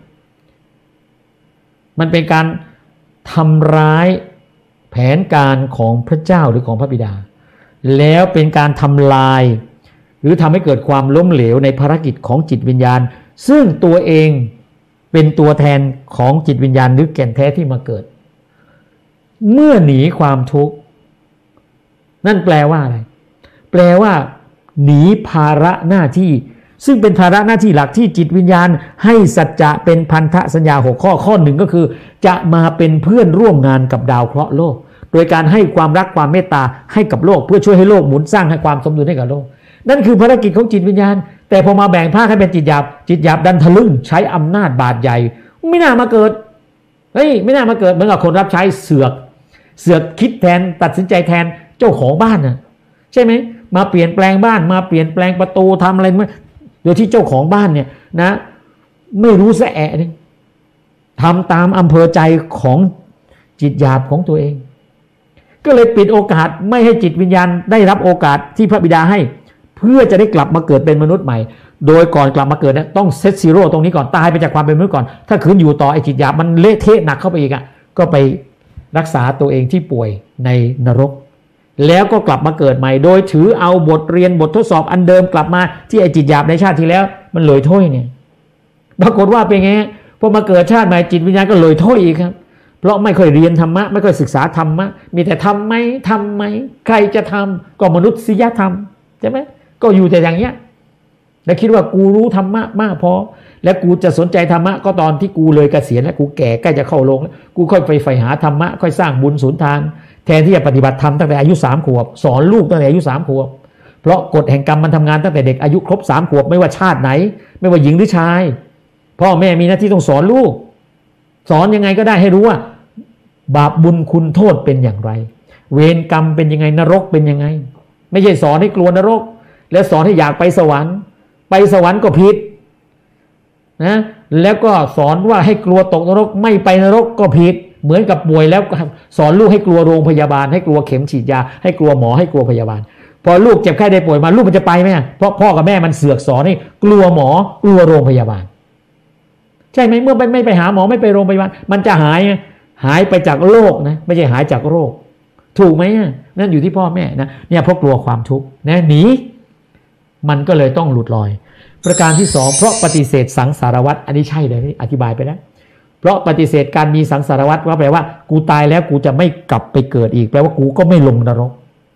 มันเป็นการทำร้ายแผนการของพระเจ้าหรือของพระบิดาแล้วเป็นการทำลายหรือทำให้เกิดความล้มเหลวในภารกิจของจิตวิญญาณซึ่งตัวเองเป็นตัวแทนของจิตวิญญาณหรือแก่นแท้ที่มาเกิดเมื่อหนีความทุกข์นั่นแปลว่าอะไรแปลว่าหนีภาระหน้าที่ซึ่งเป็นภาระหน้าที่หลักที่จิตวิญญาณให้สัจจะเป็นพันธสัญญา6ข้อหนึ่งก็คือจะมาเป็นเพื่อนร่วมงานกับดาวเคราะห์โลกโดยการให้ความรักความเมตตาให้กับโลกเพื่อช่วยให้โลกหมุนสร้างให้ความสมดุลให้กับโลกนั่นคือภารกิจของจิตวิญญาณแต่พอมาแบ่งภาคให้เป็นจิตหยาบจิตหยาบดันทะลึ่งใช้อำนาจบาดใหญ่ไม่น่ามาเกิดไม่น่ามาเกิดเหมือนกับคนรับใช้เสือกคิดแทนตัดสินใจแทนเจ้าของบ้านนะใช่ไหมมาเปลี่ยนแปลงบ้านมาเปลี่ยนแปลงประตูทำอะไรโดยที่เจ้าของบ้านเนี่ยนะไม่รู้แสะนี่ทำตามอำเภอใจของจิตหยาบของตัวเองก็เลยปิดโอกาสไม่ให้จิตวิญญาณได้รับโอกาสที่พระบิดาให้เพื่อจะได้กลับมาเกิดเป็นมนุษย์ใหม่โดยก่อนกลับมาเกิดเนี่ยต้องเซตซีโร่ตรงนี้ก่อนตายไปจากความเป็นมนุษย์ก่อนถ้าคืนอยู่ต่อไอ้จิตหยาบมันเละเทะหนักเข้าไปอีกก็ไปรักษาตัวเองที่ป่วยในนรกแล้วก็กลับมาเกิดใหม่โดยถือเอาบทเรียนบททดสอบอันเดิมกลับมาที่ไอ้จิตหยาบในชาติที่แล้วมันเลยถ้อยเนี่ยปรากฏว่าเป็นไงพอมาเกิดชาติใหม่จิตวิญญาณก็เลยถ้อยอีกครับเพราะไม่ค่อยเรียนธรรมะไม่ค่อยศึกษาธรรมะมีแต่ทำไหมใครจะทำก็มนุษยธรรมใช่ไหมก็อยู่แต่อย่างเงี้ยแล้วคิดว่ากูรู้ธรรมะมากพอและกูจะสนใจธรรมะก็ตอนที่กูเลยเกษียณแล้วกูแก่ใกล้จะเข้าลงแล้วกูค่อยไปใฝ่หาธรรมะค่อยสร้างบุญสุนทานแทนที่จะปฏิบัติธรรมตั้งแต่อายุ3 ขวบสอนลูกตั้งแต่อายุ3 ขวบเพราะกฎแห่งกรรมมันทำงานตั้งแต่เด็กอายุครบ3 ขวบไม่ว่าชาติไหนไม่ว่าหญิงหรือชายพ่อแม่มีหน้าที่ต้องสอนลูกสอนยังไงก็ได้ให้รู้ว่าบาปบุญคุณโทษเป็นอย่างไรเวรกรรมเป็นยังไงนรกเป็นยังไงไม่ใช่สอนให้กลัวนรกและสอนให้อยากไปสวรรค์ก็ผิดนะแล้วก็สอนว่าให้กลัวตกนรกไม่ไปนรกก็ผิดเหมือนกับป่วยแล้วสอนลูกให้กลัวโรงพยาบาลให้กลัวเข็มฉีดยาให้กลัวหมอให้กลัวพยาบาลพอลูกเจ็บไข้ได้ป่วยมาลูกมันจะไปไหมเพราะพ่อกับแม่มันเสือกสอนให้กลัวหมอกลัวโรงพยาบาลใช่ไหมเมื่อไม่ไปหาหมอไม่ไปโรงพยาบาลมันจะหายไปจากโรคนะไม่ใช่หายจากโรคถูกไหมนั่นอยู่ที่พ่อแม่นะเนี่ยเพราะกลัวความทุกข์นะหนีมันก็เลยต้องหลุดลอยประการที่2เพราะปฏิเสธสังสารวัฏอันนี้ใช่เลยอธิบายไปแล้วเพราะปฏิเสธการมีสังสารวัฏว่าแปลว่ากูตายแล้วกูจะไม่กลับไปเกิดอีกแปลว่ากูก็ไม่ลงนรก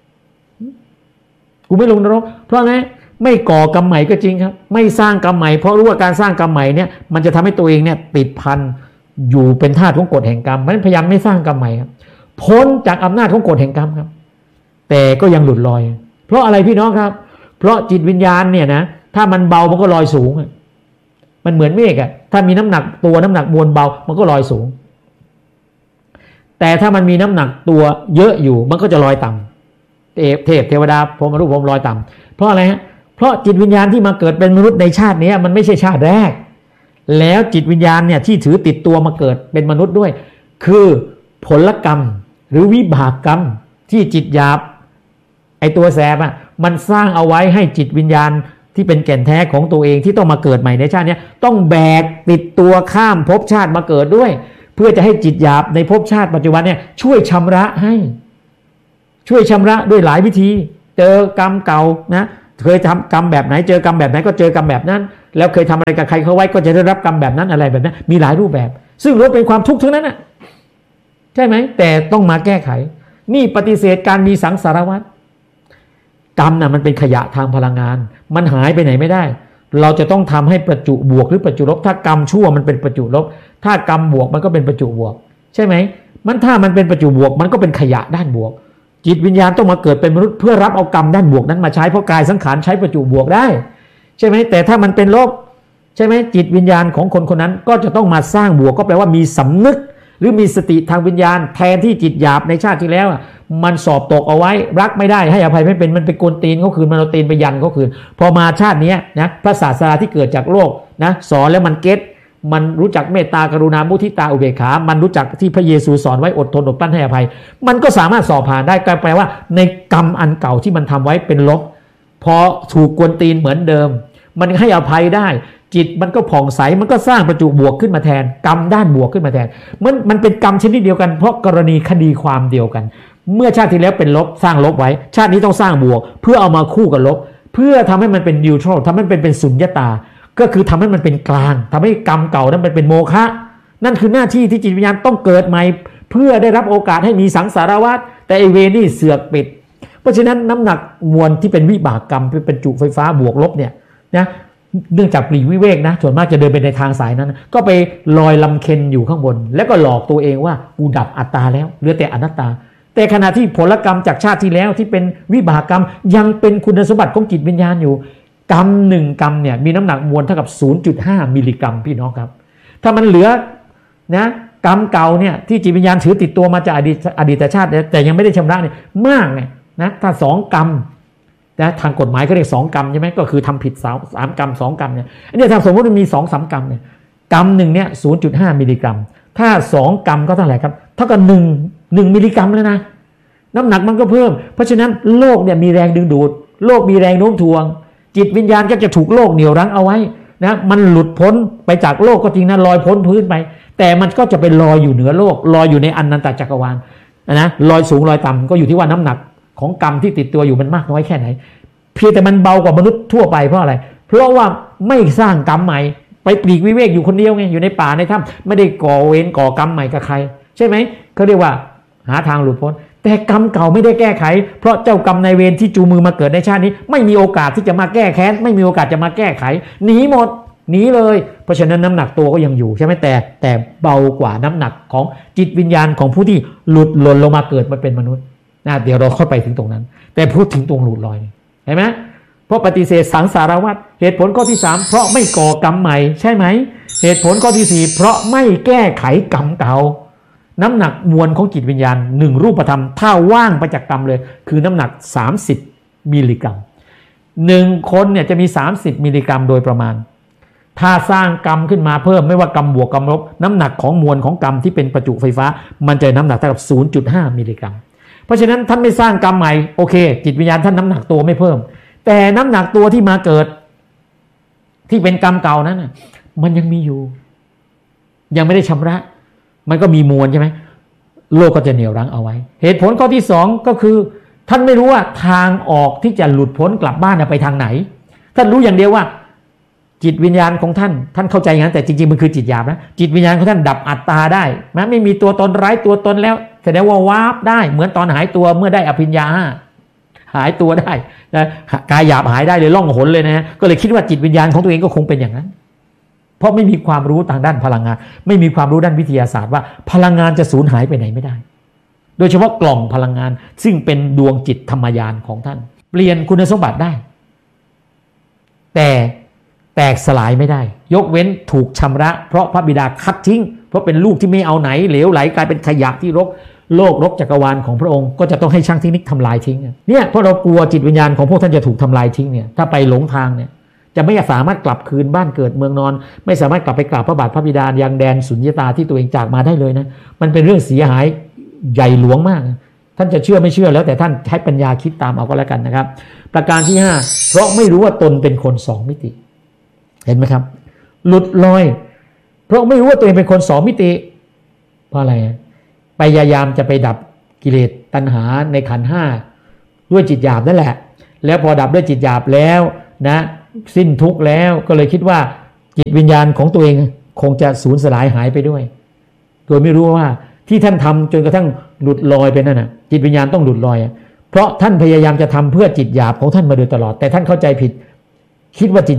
กูไม่ลงนรกเพราะงั้นไม่ก่อกรรมใหม่ก็จริงครับไม่สร้างกรรมใหม่เพราะรู้ว่าการสร้างกรรมใหม่เนี่ยมันจะทำให้ตัวเองเนี่ยติดพันอยู่เป็นทาสของกฎแห่งกรรมมันพยายามไม่สร้างกรรมใหม่ครับพ้นจากอำนาจของกฎแห่งกรรมครับแต่ก็ยังหลุดลอยเพราะอะไรพี่น้องครับเพราะจิตวิญญาณเนี่ยนะถ้ามันเบามันก็ลอยสูงมันเหมือนเมฆถ้ามีน้ำหนักตัวน้ำหนักมวลเบามันก็ลอยสูงแต่ถ้ามันมีน้ำหนักตัวเยอะอยู่มันก็จะลอยต่ำเทพเทวดาพรหมรูปพรหมลอยต่ำเพราะอะไรฮะเพราะจิตวิญญาณที่มาเกิดเป็นมนุษย์ในชาตินี้มันไม่ใช่ชาติแรกแล้วจิตวิญญาณเนี่ยที่ถือติดตัวมาเกิดเป็นมนุษย์ด้วยคือผลกรรมหรือวิบากกรรมที่จิตหยาบไอตัวแสบมันสร้างเอาไว้ให้จิตวิญญาณที่เป็นแก่นแท้ของตัวเองที่ต้องมาเกิดใหม่ในชาตินี้ต้องแบกติดตัวข้ามภพชาติมาเกิดด้วยเพื่อจะให้จิตหยาบในภพชาติปัจจุบันเนี่ยช่วยชำระให้ช่วยชำระด้วยหลายวิธีเจอกรรมเก่านะเคยทำกรรมแบบไหนเจอกรรมแบบไหนก็เจอกรรมแบบนั้นแล้วเคยทำอะไรกับใครเขาไว้ก็จะได้รับกรรมแบบนั้นอะไรแบบนั้นมีหลายรูปแบบซึ่งล้วนเป็นความทุกข์ทั้งนั้นน่ะใช่ไหมแต่ต้องมาแก้ไขนี่ปฏิเสธการมีสังสารวัฏกรรมน่ะมันเป็นขยะทางพลังงานมันหายไปไหนไม่ได้เราจะต้องทำให้ประจุบวกหรือประจุลบถ้ากรรมชั่วมันเป็นประจุลบถ้ากรรมบวกมันก็เป็นประจุบวกใช่ไหมมันถ้ามันเป็นประจุบวกมันก็เป็นขยะด้านบวกจิตวิญญาณต้องมาเกิดเป็นมนุษย์เพื่อรับเอากรรมด้านบวกนั้นมาใช้เพราะกายสังขารใช้ประจุบวกได้ใช่ไหมแต่ถ้ามันเป็นลบใช่ไหมจิตวิญญาณของคนคนนั้นก็จะต้องมาสร้างบวกก็แปลว่ามีสำนึกหรือมีสติทางวิญญาณแทนที่จิตหยาบในชาติที่แล้วมันสอบตกเอาไว้รักไม่ได้ให้อภัยไม่เป็นมันเป็นกลตีนเขาคืนมันเอาตีนไปยันเขาคืนพอมาชาตินี้นะพระศาสดาที่เกิดจากโลกนะสอนแล้วมันเก็ตมันรู้จักเมตตากรุณามุทิตาอุเบกขามันรู้จักที่พระเยซูสอนไว้อดทนอดกลั้นให้อภัยมันก็สามารถสอบผ่านได้ก็แปลว่าในกรรมอันเก่าที่มันทำไว้เป็นลบพอถูกกวนตีนเหมือนเดิมมันให้อภัยได้จิตมันก็ผ่องใสมันก็สร้างประจุบวกขึ้นมาแทนกรรมด้านบวกขึ้นมาแทนมันเป็นกรรมชนิดเดียวกันเพราะกรณีคดีความเดียวกันเมื่อชาติที่แล้วเป็นลบสร้างลบไว้ชาตินี้ต้องสร้างบวกเพื่อเอามาคู่กับลบเพื่อทำให้มันเป็นนิวทรัลทำให้มันเป็นสุญญตาก็คือทำให้มันเป็นกลางทำให้กรรมเก่านั้นมันเป็นโมฆะนั่นคือหน้าที่ที่จิตวิญญาณต้องเกิดใหม่เพื่อได้รับโอกาสให้มีสังสารวัฏแต่ไอเวนี่เสือกปิดเพราะฉะนั้นน้ำหนักมวลที่เป็นวิบากกรรมเป็นจุไฟฟ้าบวกลบเนี่ยนะเนื่องจากปลีกวิเวกนะส่วนมากจะเดินไปในทางสายนั้นก็ไปลอยลำเค็ญอยู่ข้างบนแล้วก็หลอกตัวเองว่ากูดับอัตตาแล้วเหลือแต่อนัตตาแต่ขณะที่ผลกรรมจากชาติที่แล้วที่เป็นวิบากกรรมยังเป็นคุณสมบัติของจิตวิญญาณอยู่กรรมหนึ่งกรรมเนี่ยมีน้ำหนักมวลเท่ากับ 0.5 มิลลิกรัมพี่น้องครับถ้ามันเหลือนะกรรมเก่าเนี่ยที่จิตวิญญาณถือติดตัวมาจากอดีตชาติแต่ยังไม่ได้ชำระเนี่ยมากเนี่ยนะถ้า2 กรรมนะทางกฎหมายก็เรียก2 กรรมใช่ไหมก็คือทำผิด3 กรรม2 กรรมเนี่ยอันนี้ถ้าสมมติมันมี 2-3 กรรมเนี่ยกรรมหนึ่งเนี่ย 0.5 มิลลิกรัมถ้า2 กรรมก็เท่าไหร่ครับเท่ากับ1 มิลลิกรัมแล้วนะน้ำหนักมันก็เพิ่มเพราะฉะนั้นโลกเนี่ยมีแรงดึงดูดโลกมีแรงโน้มถ่วงจิตวิญญาณก็จะถูกโลกเหนี่ยวรั้งเอาไว้นะมันหลุดพ้นไปจากโลกก็จริงนะลอยพ้นพื้นไปแต่มันก็จะไปลอยอยู่เหนือโลกลอยอยู่ในอนันตจักรวาลนะลอยสูงลอยต่ำก็อยู่ที่ว่าน้ำหนักของกรรมที่ติดตัวอยู่มันมากน้อยแค่ไหนเพียงแต่มันเบากว่ามนุษย์ทั่วไปเพราะอะไรเพราะว่าไม่สร้างกรรมใหม่ไปปลีกวิเวกอยู่คนเดียวไงอยู่ในป่าในถ้ำไม่ได้ก่อเวรก่อกรรมใหม่กับใครใช่ไหมเขาเรียกว่าหาทางหลุดพ้นแต่กรรมเก่าไม่ได้แก้ไขเพราะเจ้ากรรมนายเวรที่จูงมือมาเกิดในชาตินี้ไม่มีโอกาสที่จะมาแก้แค้นไม่มีโอกาสจะมาแก้ไขหนีหมดหนีเลยเพราะฉะนั้นน้ำหนักตัวก็ยังอยู่ใช่ไหมแต่เบากว่าน้ำหนักของจิตวิญญาณของผู้ที่หลุดหล่นลงมาเกิดมาเป็นมนุษย์นะเดี๋ยวเราค่อยไปถึงตรงนั้นแต่พูดถึงตรงหลุดลอยเห็นไหมเพราะปฏิเสธสังสารวัฏเหตุผลข้อที่3เพราะไม่ก่อกรรมใหม่ใช่ไหมเหตุผลข้อที่4เพราะไม่แก้ไขกรรมเก่าน้ำหนักมวลของจิตวิญญาณ1รูปธรรมถ้าว่างไปจากกรรมเลยคือน้ำหนัก30 มิลลิกรัม1 คนเนี่ยจะมี30 มิลลิกรัมโดยประมาณถ้าสร้างกรรมขึ้นมาเพิ่มไม่ว่ากรรมบวกกรรมลบน้ำหนักของมวลของกรรมที่เป็นประจุไฟฟ้ามันจะน้ำหนักเท่ากับ 0.5 มิลลิกรัมเพราะฉะนั้นท่านไม่สร้างกรรมใหม่โอเคจิตวิญญาณท่านน้ำหนักตัวไม่เพิ่มแต่น้ำหนักตัวที่มาเกิดที่เป็นกรรมเก่านั้นมันยังมีอยู่ยังไม่ได้ชำระมันก็มีมวลใช่ไหมโลกก็จะเหนี่ยวรั้งเอาไว้เหตุผลข้อที่2ก็คือท่านไม่รู้ว่าทางออกที่จะหลุดพ้นกลับบ้านไปทางไหนท่านรู้อย่างเดียวว่าจิตวิญญาณของท่านเข้าใจอย่างนั้นแต่จริงๆมันคือจิตหยาบนะจิตวิญญาณของท่านดับอัตตาได้แม้ไม่มีตัวตนไร้ตัวตนแล้วแสดงว่าวาบได้เหมือนตอนหายตัวเมื่อได้อภิญญาหายตัวได้นะกายหยาบหายได้เลยล่องหนเลยนะก็เลยคิดว่าจิตวิญญาณของตัวเองก็คงเป็นอย่างนั้นเพราะไม่มีความรู้ทางด้านพลังงานไม่มีความรู้ด้านวิทยาศาสตร์ว่าพลังงานจะสูญหายไปไหนไม่ได้โดยเฉพาะกล่องพลังงานซึ่งเป็นดวงจิตธรรมญาณของท่านเปลี่ยนคุณสมบัติได้แต่แตกสลายไม่ได้ยกเว้นถูกชำระเพราะพระบิดาคัดทิ้งเพราะเป็นลูกที่ไม่เอาไหนเหลวไหลกลายเป็นขยะที่รกโลกรกจักรวาลของพระองค์ก็จะต้องให้ช่างเทคนิคทำลายทิ้งเนี่ยเพราะเรากลัวจิตวิญญาณของพวกท่านจะถูกทำลายทิ้งเนี่ยถ้าไปหลงทางเนี่ยจะไม่สามารถกลับคืนบ้านเกิดเมืองนอนไม่สามารถกลับไปกราบพระบาทพระบิดายังแดนสุญญตาที่ตัวเองจากมาได้เลยนะมันเป็นเรื่องเสียหายใหญ่หลวงมากท่านจะเชื่อไม่เชื่อแล้วแต่ท่านใช้ปัญญาคิดตามเอาก็แล้วกันนะครับประการที่5เพราะไม่รู้ว่าตนเป็นคน2 มิติเห็นไหมครับหลุดลอยเพราะไม่รู้ว่าตัวเองเป็นคน2 มิติเพราะอะไรพยายามจะไปดับกิเลสตัณหาในขันธ์ห้าด้วยจิตหยาบนั่นแหละแล้วพอดับด้วยจิตหยาบแล้วนะสิ้นทุกข์แล้วก็เลยคิดว่าจิตวิญญาณของตัวเองคงจะสูญสลายหายไปด้วยโดยไม่รู้ว่าที่ท่านทำจนกระทั่งหลุดลอยไปนั่นน่ะจิตวิญญาณต้องหลุดลอยเพราะท่านพยายามจะทำเพื่อจิตหยาบของท่านมาโดยตลอดแต่ท่านเข้าใจผิดคิดว่าจิต